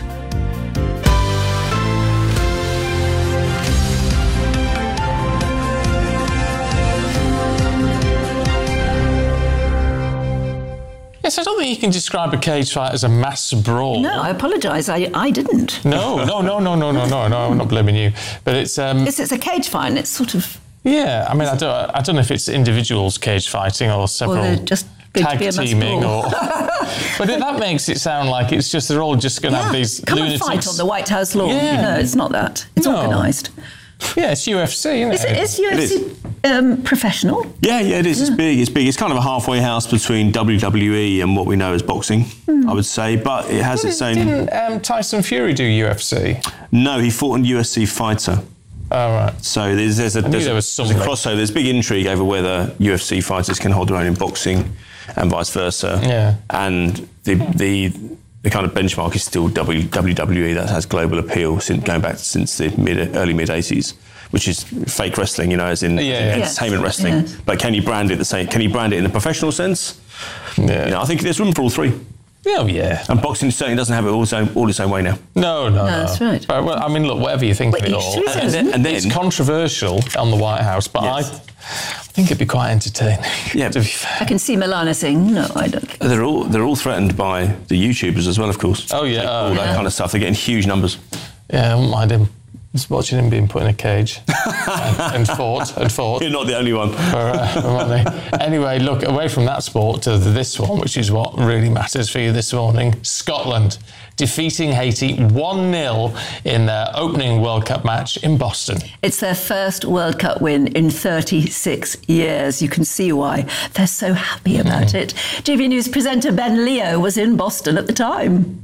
Speaker 10: Yes, I don't think you can describe a cage fight as a mass brawl.
Speaker 11: No, I apologise. I, I didn't.
Speaker 10: No, no, no, no, no, no, no, no. I'm not blaming you. But it's um.
Speaker 11: It's, it's a cage fight. And it's sort of.
Speaker 10: Yeah, I mean, I don't. I don't know if it's individuals cage fighting or several.
Speaker 11: Well, they're just
Speaker 10: tag teaming or. But it, that makes it sound like it's just they're all just going to
Speaker 11: yeah,
Speaker 10: have these
Speaker 11: come
Speaker 10: lunatics.
Speaker 11: and fight on the White House lawn.
Speaker 10: Yeah.
Speaker 11: No, it's not that. It's
Speaker 10: No.
Speaker 11: organised.
Speaker 10: Yeah, it's U F C, isn't it?
Speaker 11: Is, it, is U F C
Speaker 14: It
Speaker 11: Um, professional?
Speaker 14: Yeah, yeah, it is. It's big. It's big. It's kind of a halfway house between W W E and what we know as boxing,
Speaker 11: Mm.
Speaker 14: I would say. But it has
Speaker 10: Didn't,
Speaker 14: its own.
Speaker 10: didn't um, Tyson Fury do U F C?
Speaker 14: No, he fought in U F C fighter.
Speaker 10: Oh, right.
Speaker 14: So there's, there's, a,
Speaker 10: I knew
Speaker 14: there's,
Speaker 10: there
Speaker 14: a,
Speaker 10: was
Speaker 14: there's a
Speaker 10: something.
Speaker 14: crossover. There's big intrigue over whether U F C fighters can hold their own in boxing and vice versa.
Speaker 10: Yeah.
Speaker 14: And the the the kind of benchmark is still W W E. That has global appeal since going back since the mid early mid eighties, which is fake wrestling, you know, as in,
Speaker 10: Yeah,
Speaker 14: as in
Speaker 10: yeah.
Speaker 14: entertainment wrestling.
Speaker 11: Yes.
Speaker 14: But can you brand it the same? Can you brand it in a professional sense?
Speaker 10: Yeah.
Speaker 14: You know, I think there's room for all three.
Speaker 10: Oh, yeah.
Speaker 14: And boxing certainly doesn't have it all its own, all its own way now.
Speaker 10: No, no, no.
Speaker 11: that's right.
Speaker 10: But, well, I mean, look, whatever you think
Speaker 11: Well,
Speaker 10: of it
Speaker 11: it
Speaker 10: all,
Speaker 11: sure
Speaker 10: and,
Speaker 11: is,
Speaker 10: then,
Speaker 14: and then-
Speaker 10: it's controversial on the White House, but
Speaker 14: Yes.
Speaker 10: I, I think it'd be quite entertaining.
Speaker 14: Yeah.
Speaker 10: To be fair.
Speaker 11: I can see Milana saying, no, I don't.
Speaker 14: They're all they're all threatened by the YouTubers as well, of course.
Speaker 10: Oh, yeah.
Speaker 14: all
Speaker 10: Oh,
Speaker 14: that
Speaker 10: yeah.
Speaker 14: kind of stuff. They're getting huge numbers.
Speaker 10: Yeah, I wouldn't mind him. Just watching him being put in a cage and, and fought and fought.
Speaker 14: You're not the only one.
Speaker 10: For, uh, for money. Anyway, look, away from that sport to this one, which is what really matters for you this morning. Scotland defeating Haiti one nil in their opening World Cup match in Boston.
Speaker 11: It's their first World Cup win in thirty-six years. You can see why they're so happy about it. G V News presenter Ben Leo was in Boston at the time.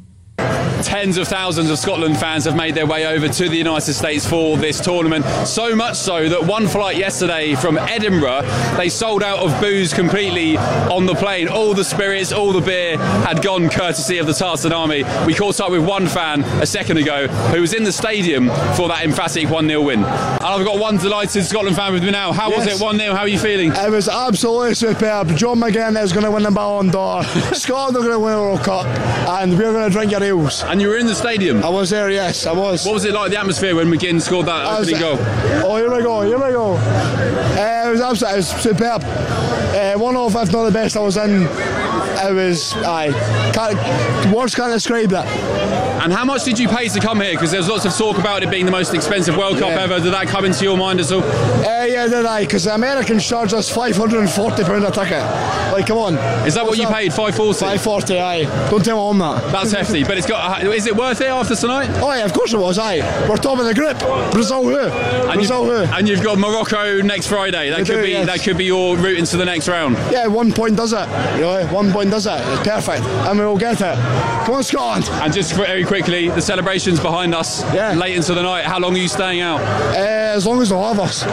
Speaker 15: Tens of thousands of Scotland fans have made their way over to the United States for this tournament. So much so that one flight yesterday from Edinburgh, they sold out of booze completely on the plane. All the spirits, all the beer had gone courtesy of the Tartan Army. We caught up with one fan a second ago who was in the stadium for that emphatic one nil win. And I've got one delighted Scotland fan with me now. How was
Speaker 16: Yes.
Speaker 15: it one nil? How are you feeling?
Speaker 16: It was absolutely superb. John McGinn is going to win the Ballon d'Or. Scotland are going to win the World Cup, and we're going to drink your eels.
Speaker 15: And you were in the stadium?
Speaker 16: I was there, yes, I was.
Speaker 15: What was it like, the atmosphere, when McGinn scored that
Speaker 16: I was-
Speaker 15: opening goal?
Speaker 16: Oh, here we go, here we go. Uh, it was absolutely, it was superb. Uh, one of, if not the best I was in. It was, aye, can't, words can't describe it.
Speaker 15: And how much did you pay to come here? Because there's lots of talk about it being the most expensive World Cup
Speaker 16: Yeah.
Speaker 15: ever. Did that come into your mind at all?
Speaker 16: Uh, yeah, did I? Because the Americans charge us five hundred and forty pound a ticket. Like, come on.
Speaker 15: Is that what you paid? five forty.
Speaker 16: Five forty. Aye. Don't tell my mum that.
Speaker 15: That's hefty. But it's got. Is it worth it after tonight?
Speaker 16: Oh yeah, of course it was. Aye. We're top of the group. Brazil who?
Speaker 15: And
Speaker 16: Brazil
Speaker 15: you've,
Speaker 16: who?
Speaker 15: and you've got Morocco next Friday. That
Speaker 16: We
Speaker 15: could
Speaker 16: do,
Speaker 15: be
Speaker 16: yes.
Speaker 15: that could be your route into the next round.
Speaker 16: Yeah, one point does it. You know, one point does it. It's perfect, and we will get it. Come on, Scotland.
Speaker 15: And just very quickly, the celebrations behind us.
Speaker 16: Yeah.
Speaker 15: Late into the night. How long are you staying out?
Speaker 16: Uh, as long as they'll have us.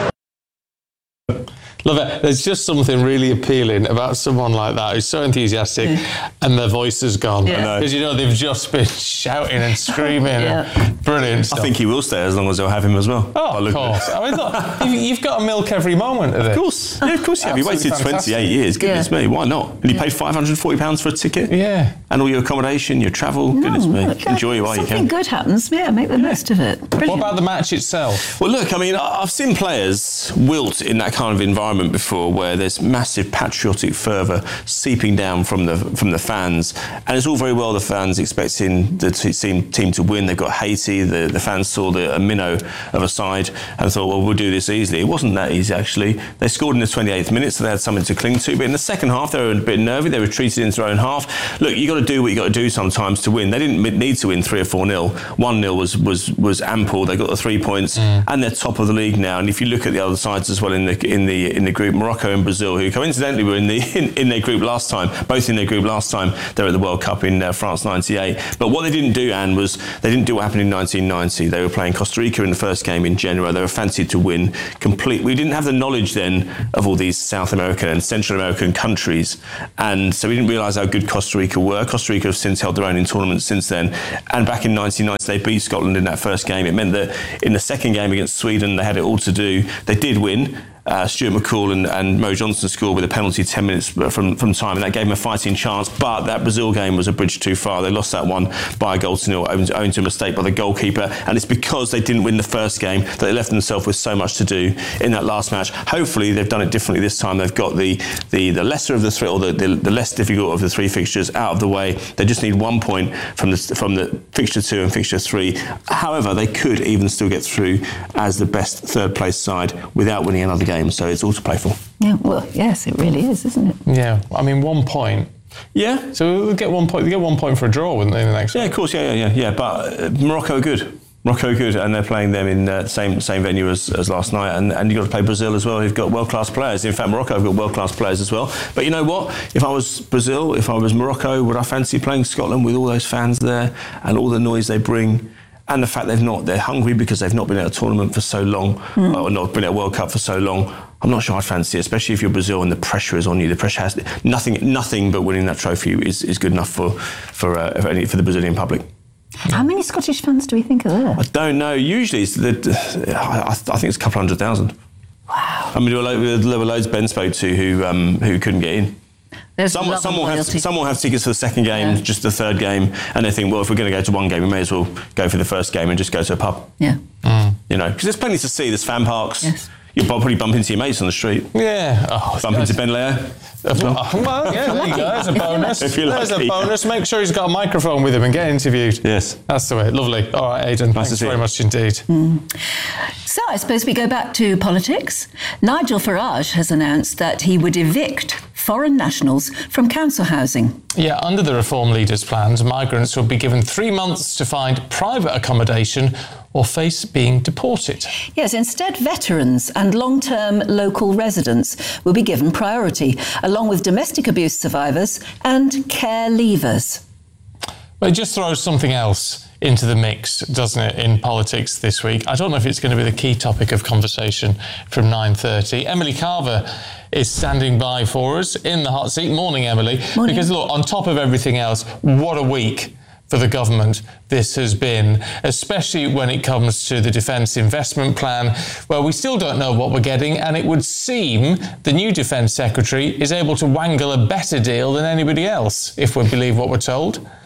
Speaker 10: Love it. There's just something really appealing about someone like that who's so enthusiastic
Speaker 11: Yeah.
Speaker 10: and their voice has gone.
Speaker 11: Yeah. I know.
Speaker 10: Because, you know, they've just been shouting and screaming.
Speaker 11: Yeah.
Speaker 10: And brilliant stuff.
Speaker 14: I think he will stay as long as they'll have him as well.
Speaker 10: Oh, of course. I mean, look, you've, you've got to milk every moment of it.
Speaker 14: Of course. Yeah, of course you have. You waited
Speaker 10: Absolutely
Speaker 14: twenty-eight
Speaker 10: fantastic.
Speaker 14: years. Goodness
Speaker 11: Yeah.
Speaker 14: me. Why not? And you paid five hundred and forty pounds for a ticket?
Speaker 10: Yeah.
Speaker 14: And all your accommodation, your travel. Goodness me.
Speaker 11: Look,
Speaker 14: Enjoy it while you
Speaker 11: Something
Speaker 14: can.
Speaker 11: good happens. Yeah, make the most of it.
Speaker 10: What
Speaker 11: Brilliant.
Speaker 10: about the match itself?
Speaker 14: Well, look, I mean, I- I've seen players wilt in that kind of environment before, where there's massive patriotic fervour seeping down from the from the fans, and it's all very well the fans expecting the t- team team to win. They've got Haiti. The, the fans saw the a minnow of a side and thought, well, we'll do this easily. It wasn't that easy, actually. They scored in the twenty-eighth minute, so they had something to cling to. But in the second half, they were a bit nervy. They retreated into their own half. Look, you got to do what you got to do sometimes to win. They didn't need to win three or four nil. One nil was was was ample. They got the three points, and they're top of the league now. And if you look at the other sides as well in the in the in the group, Morocco and Brazil, who coincidentally were in the in, in their group last time, both in their group last time they were at the World Cup in uh, France ninety-eight. But what they didn't do, Anne, was they didn't do what happened in nineteen ninety. They were playing Costa Rica in the first game in January. They were fancied to win. Complete. We didn't have the knowledge then of all these South American and Central American countries, and so we didn't realise how good Costa Rica were. Costa Rica have since held their own in tournaments since then. And back in nineteen ninety, they beat Scotland in that first game. It meant that in the second game against Sweden, they had it all to do. They did win. Uh, Stuart McCall and, and Mo Johnson scored with a penalty ten minutes from, from time, and that gave them a fighting chance. But that Brazil game was a bridge too far. They lost that one by a goal to nil, owing owing to a mistake by the goalkeeper. And it's because they didn't win the first game that they left themselves with so much to do in that last match. Hopefully, they've done it differently this time. They've got the the, the lesser of the three, or the, the, the less difficult of the three fixtures out of the way. They just need one point from the from the fixture two and fixture three. However, they could even still get through as the best third place side without winning another game. So it's all to play for.
Speaker 11: Yeah, well, yes, it really is, isn't it?
Speaker 10: Yeah, I mean, one point.
Speaker 14: Yeah.
Speaker 10: So we'll get one point. They get one point for a draw, wouldn't they, in the next
Speaker 14: Yeah,
Speaker 10: one?
Speaker 14: of course. Yeah, yeah, yeah, yeah. But uh, Morocco are good. Morocco are good, and they're playing them in the uh, same same venue as, as last night. And, and you've got to play Brazil as well, who've got world-class players. In fact, Morocco have got world-class players as well. But you know what? If I was Brazil, if I was Morocco, would I fancy playing Scotland with all those fans there and all the noise they bring? And the fact they've not, they're hungry because they've not been at a tournament for so long, mm. or not been at a World Cup for so long. I'm not sure I'd fancy it, especially if you're Brazil and the pressure is on you. The pressure has nothing, nothing but winning that trophy is, is good enough for for uh, for, any, for the Brazilian public.
Speaker 11: How many Scottish fans do we think are there?
Speaker 14: I don't know. Usually, it's the, I, I think it's a couple hundred thousand. Wow. I mean, there were, there were loads Ben spoke to who um, who couldn't get in.
Speaker 11: There's
Speaker 14: Some,
Speaker 11: love
Speaker 14: some,
Speaker 11: and
Speaker 14: will have,
Speaker 11: loyalty.
Speaker 14: some will have tickets for the second game,
Speaker 11: Yeah.
Speaker 14: just the third game, and they think, well, if we're going to go to one game, we may as well go for the first game and just go to a pub.
Speaker 11: Yeah.
Speaker 10: Mm.
Speaker 14: You know, because there's plenty to see. There's fan parks.
Speaker 11: Yes.
Speaker 14: You'll probably bump into your mates on the street.
Speaker 10: Yeah. Oh,
Speaker 14: Bump into Ben Leo.
Speaker 10: well, well, yeah, there you go. There's a bonus.
Speaker 14: If you're
Speaker 10: There's
Speaker 14: lucky.
Speaker 10: a bonus. Make sure he's got a microphone with him and get interviewed.
Speaker 14: Yes.
Speaker 10: That's the way. Lovely. All right, Aidan.
Speaker 14: Nice to
Speaker 10: Thanks
Speaker 14: see
Speaker 10: very
Speaker 14: you.
Speaker 10: much indeed.
Speaker 11: So I suppose we go back to politics. Nigel Farage has announced that he would evict foreign nationals from council housing.
Speaker 10: Yeah, under the Reform leaders' plans, migrants will be given three months to find private accommodation or face being deported.
Speaker 11: Yes, instead, veterans and long-term local residents will be given priority, along with domestic abuse survivors and care leavers.
Speaker 10: But it just throws something else into the mix, doesn't it, in politics this week? I don't know if it's going to be the key topic of conversation from nine thirty. Emily Carver is standing by for us in the hot seat. Morning, Emily.
Speaker 11: Morning.
Speaker 10: Because, look, on top of everything else, what a week for the government this has been, especially when it comes to the Defence Investment Plan, where we still don't know what we're getting, and it would seem the new Defence Secretary is able to wangle a better deal than anybody else, if we believe what we're told.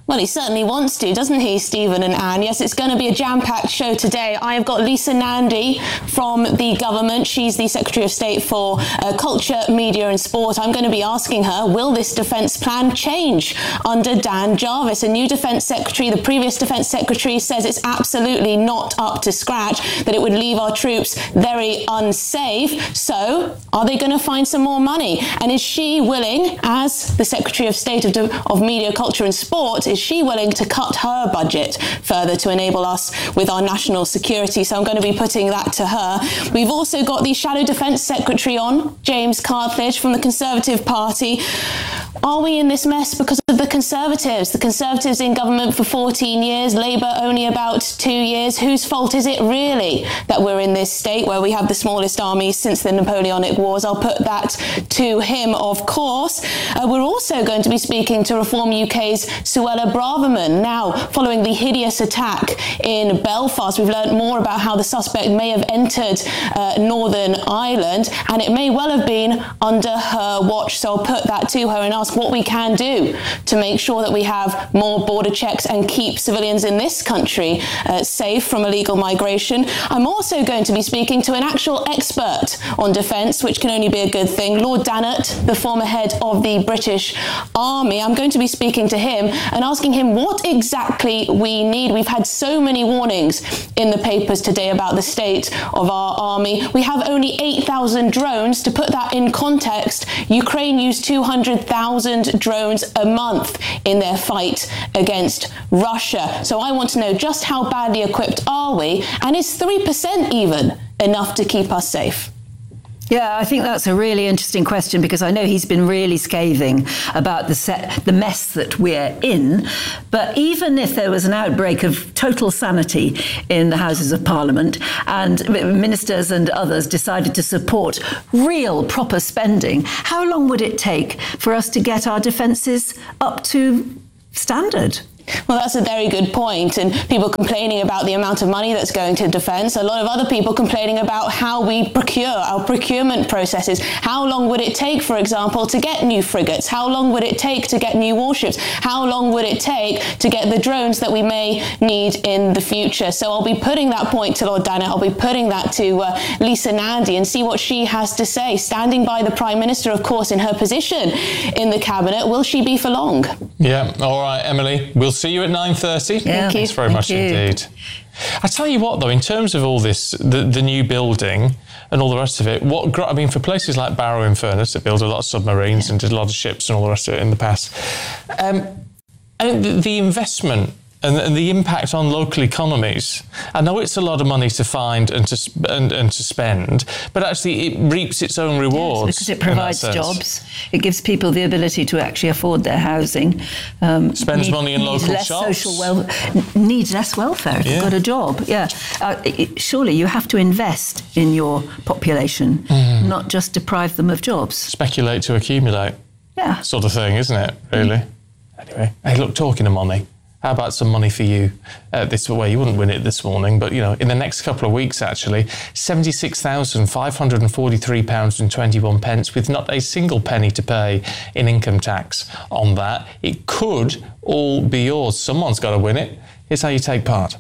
Speaker 4: Well, he certainly wants to, doesn't he, Stephen and Anne? Yes, it's going to be a jam-packed show today. I have got Lisa Nandy from the government. She's the Secretary of State for uh, Culture, Media and Sport. I'm going to be asking her, will this defence plan change under Dan Jarvis, a new Defence Secretary? The previous Defence Secretary says it's absolutely not up to scratch, that it would leave our troops very unsafe. So, are they going to find some more money? And is she willing, as the Secretary of State of, of Media, Culture and Sport, is she willing to cut her budget further to enable us with our national security? So I'm going to be putting that to her. We've also got the Shadow Defence Secretary on, James Cartledge from the Conservative Party. Are we in this mess because of the Conservatives? The Conservatives in government for fourteen years, Labour only about two years. Whose fault is it really that we're in this state where we have the smallest army since the Napoleonic Wars? I'll put that to him, of course. Uh, we're also going to be speaking to Reform U K's Suella Braverman. Now, following the hideous attack in Belfast, we've learnt more about how the suspect may have entered uh, Northern Ireland, and it may well have been under her watch. So I'll put that to her and ask what we can do to make sure that we have more border checks and keep civilians in this country uh, safe from illegal migration. I'm also going to be speaking to an actual expert on defence, which can only be a good thing, Lord Dannatt, the former head of the British Army. I'm going to be speaking to him and asking him what exactly we need. We've had so many warnings in the papers today about the state of our army. We have only eight thousand drones. To put that in context, Ukraine used two hundred thousand drones a month in their fight against Russia. So I want to know just how badly equipped are we, and is three percent even enough to keep us safe?
Speaker 11: Yeah, I think that's a really interesting question, because I know he's been really scathing about the set, the mess that we're in. But even if there was an outbreak of total sanity in the Houses of Parliament and ministers and others decided to support real proper spending, how long would it take for us to get our defences up to standard?
Speaker 4: Well, that's a very good point, and people complaining about the amount of money that's going to defence. A lot of other people complaining about how we procure, our procurement processes. How long would it take, for example, to get new frigates? How long would it take to get new warships? How long would it take to get the drones that we may need in the future? So I'll be putting that point to Lord Dannatt. I'll be putting that to uh, Lisa Nandy and see what she has to say. Standing by the Prime Minister, of course, in her position in the Cabinet. Will she be for long?
Speaker 10: Yeah, all right, Emily. We'll see you at nine thirty.
Speaker 4: Yeah. Thank you.
Speaker 10: Thanks very
Speaker 4: Thank
Speaker 10: much
Speaker 4: you.
Speaker 10: indeed. I tell you what, though, in terms of all this, the, the new building and all the rest of it, what I mean, for places like Barrow-in-Furness that build a lot of submarines yeah. and did a lot of ships and all the rest of it in the past, um, and the, the investment and, and the impact on local economies. I know it's a lot of money to find and to sp- and, and to spend, but actually it reaps its own rewards.
Speaker 11: Yes, because it provides jobs. It gives people the ability to actually afford their housing. Um,
Speaker 10: Spends
Speaker 11: need,
Speaker 10: money in local
Speaker 11: less
Speaker 10: shops.
Speaker 11: Social wel- needs less welfare if
Speaker 10: Yeah.
Speaker 11: you've got a job. Yeah. Uh, it, surely you have to invest in your population,
Speaker 10: Mm.
Speaker 11: not just deprive them of jobs.
Speaker 10: Speculate to accumulate.
Speaker 11: Yeah.
Speaker 10: Sort of thing, isn't it, really? Mm. Anyway, hey, look, talking of money, how about some money for you uh, this way? You wouldn't win it this morning, but, you know, in the next couple of weeks, actually, seventy-six thousand five hundred forty-three pounds twenty-one pence with not a single penny to pay in income tax on that. It could all be yours. Someone's got to win it. Here's how you take part.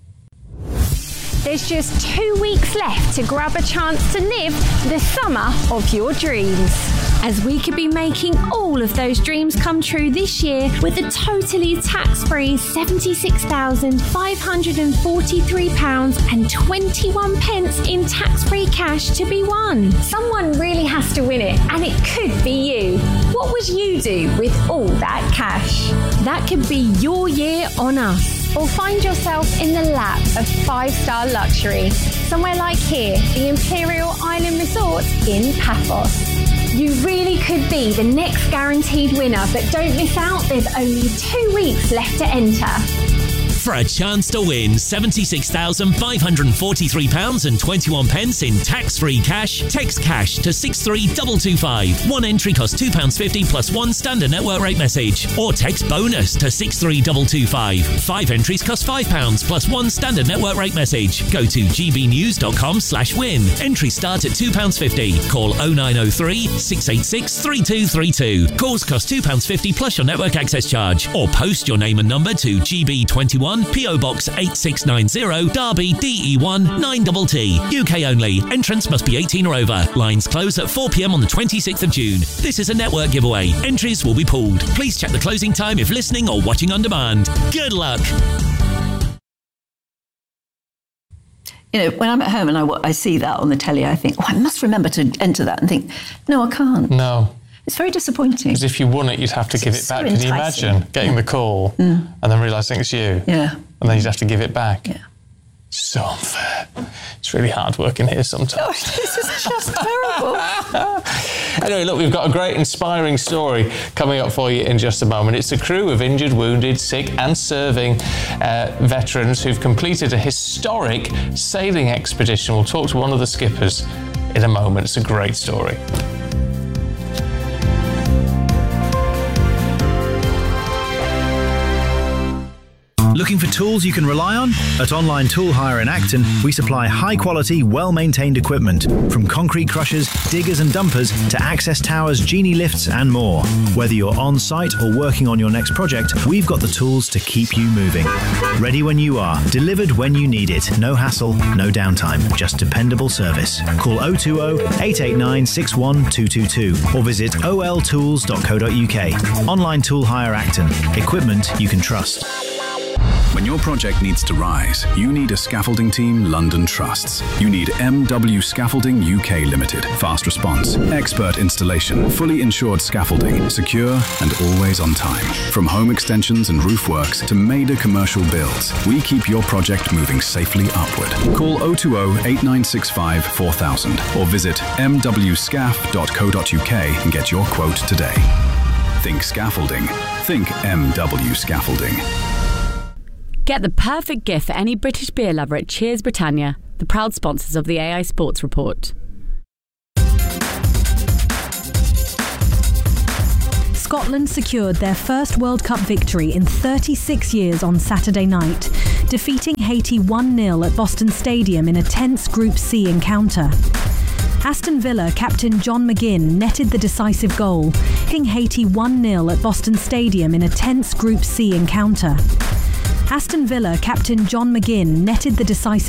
Speaker 6: There's just two weeks left to grab a chance to live the summer of your dreams. As we could be making all of those dreams come true this year with a totally tax-free seventy-six thousand five hundred forty-three pounds twenty-one pence in tax-free cash to be won. Someone really has to win it, and it could be you. What would you do with all that cash? That could be your year on us, or find yourself in the lap of five-star luxury, somewhere like here, the Imperial Island Resort in Paphos. You really could be the next guaranteed winner, but don't miss out, there's only two weeks left to enter.
Speaker 12: for a chance to win seventy-six thousand five hundred forty-three pounds and twenty-one pence in tax-free cash. Text cash to six three two two five. One entry costs two pounds fifty plus one standard network rate message. Or text bonus to six three two two five. Five entries cost five pounds plus one standard network rate message. Go to gbnews.com slash win. Entries start at two pounds fifty. Call oh nine oh three, six eight six, three two three two. Calls cost two pounds fifty plus your network access charge. Or post your name and number to G B twenty-one, P O Box eight six nine zero, Derby, D E one nine T T. U K only. Entrance must be eighteen or over. Lines close at four p m on the twenty-sixth of June. This is a network giveaway. Entries will be pulled. Please check the closing time if listening or watching on demand. Good luck.
Speaker 11: You know, when I'm at home and I, I see that on the telly, I think, oh, I must remember to enter that, and think, no, I can't.
Speaker 10: No.
Speaker 11: It's very disappointing.
Speaker 10: Because if you won it, you'd have to
Speaker 11: It's
Speaker 10: give it
Speaker 11: so
Speaker 10: back. Can you
Speaker 11: enticing.
Speaker 10: imagine getting the call
Speaker 11: Mm.
Speaker 10: and then realising it's you?
Speaker 11: Yeah.
Speaker 10: And then you'd have to give it back.
Speaker 11: Yeah.
Speaker 10: It's so unfair. It's really hard working here sometimes.
Speaker 11: Gosh, this is just terrible.
Speaker 10: Anyway, look, we've got a great inspiring story coming up for you in just a moment. It's a crew of injured, wounded, sick and serving uh, veterans who've completed a historic sailing expedition. We'll talk to one of the skippers in a moment. It's a great story.
Speaker 5: Looking for tools you can rely on? At Online Tool Hire in Acton, we supply high-quality, well-maintained equipment, from concrete crushers, diggers and dumpers to access towers, genie lifts and more. Whether you're on-site or working on your next project, we've got the tools to keep you moving. Ready when you are, delivered when you need it. No hassle, no downtime, just dependable service. Call oh two oh, eight eight nine, six one two two two or visit o l tools dot co dot u k. Online Tool Hire Acton. Equipment you can trust.
Speaker 8: When your project needs to rise, you need a scaffolding team London trusts. You need M W Scaffolding U K Limited. Fast response, expert installation, fully insured scaffolding, secure and always on time. From home extensions and roof works to major commercial builds, we keep your project moving safely upward. Call oh two oh, eight nine six five, four thousand or visit m w scaff dot co dot u k and get your quote today. Think scaffolding. Think M W Scaffolding.
Speaker 17: Get the perfect gift for any British beer lover at Cheers Britannia, the proud sponsors of the A I Sports Report.
Speaker 18: Scotland secured their first World Cup victory in thirty-six years on Saturday night, defeating Haiti one nil at Boston Stadium in a tense Group C encounter. Aston Villa captain John McGinn netted the decisive goal, hitting Haiti one nil at Boston Stadium in a tense Group C encounter. Aston Villa captain John McGinn netted the decisive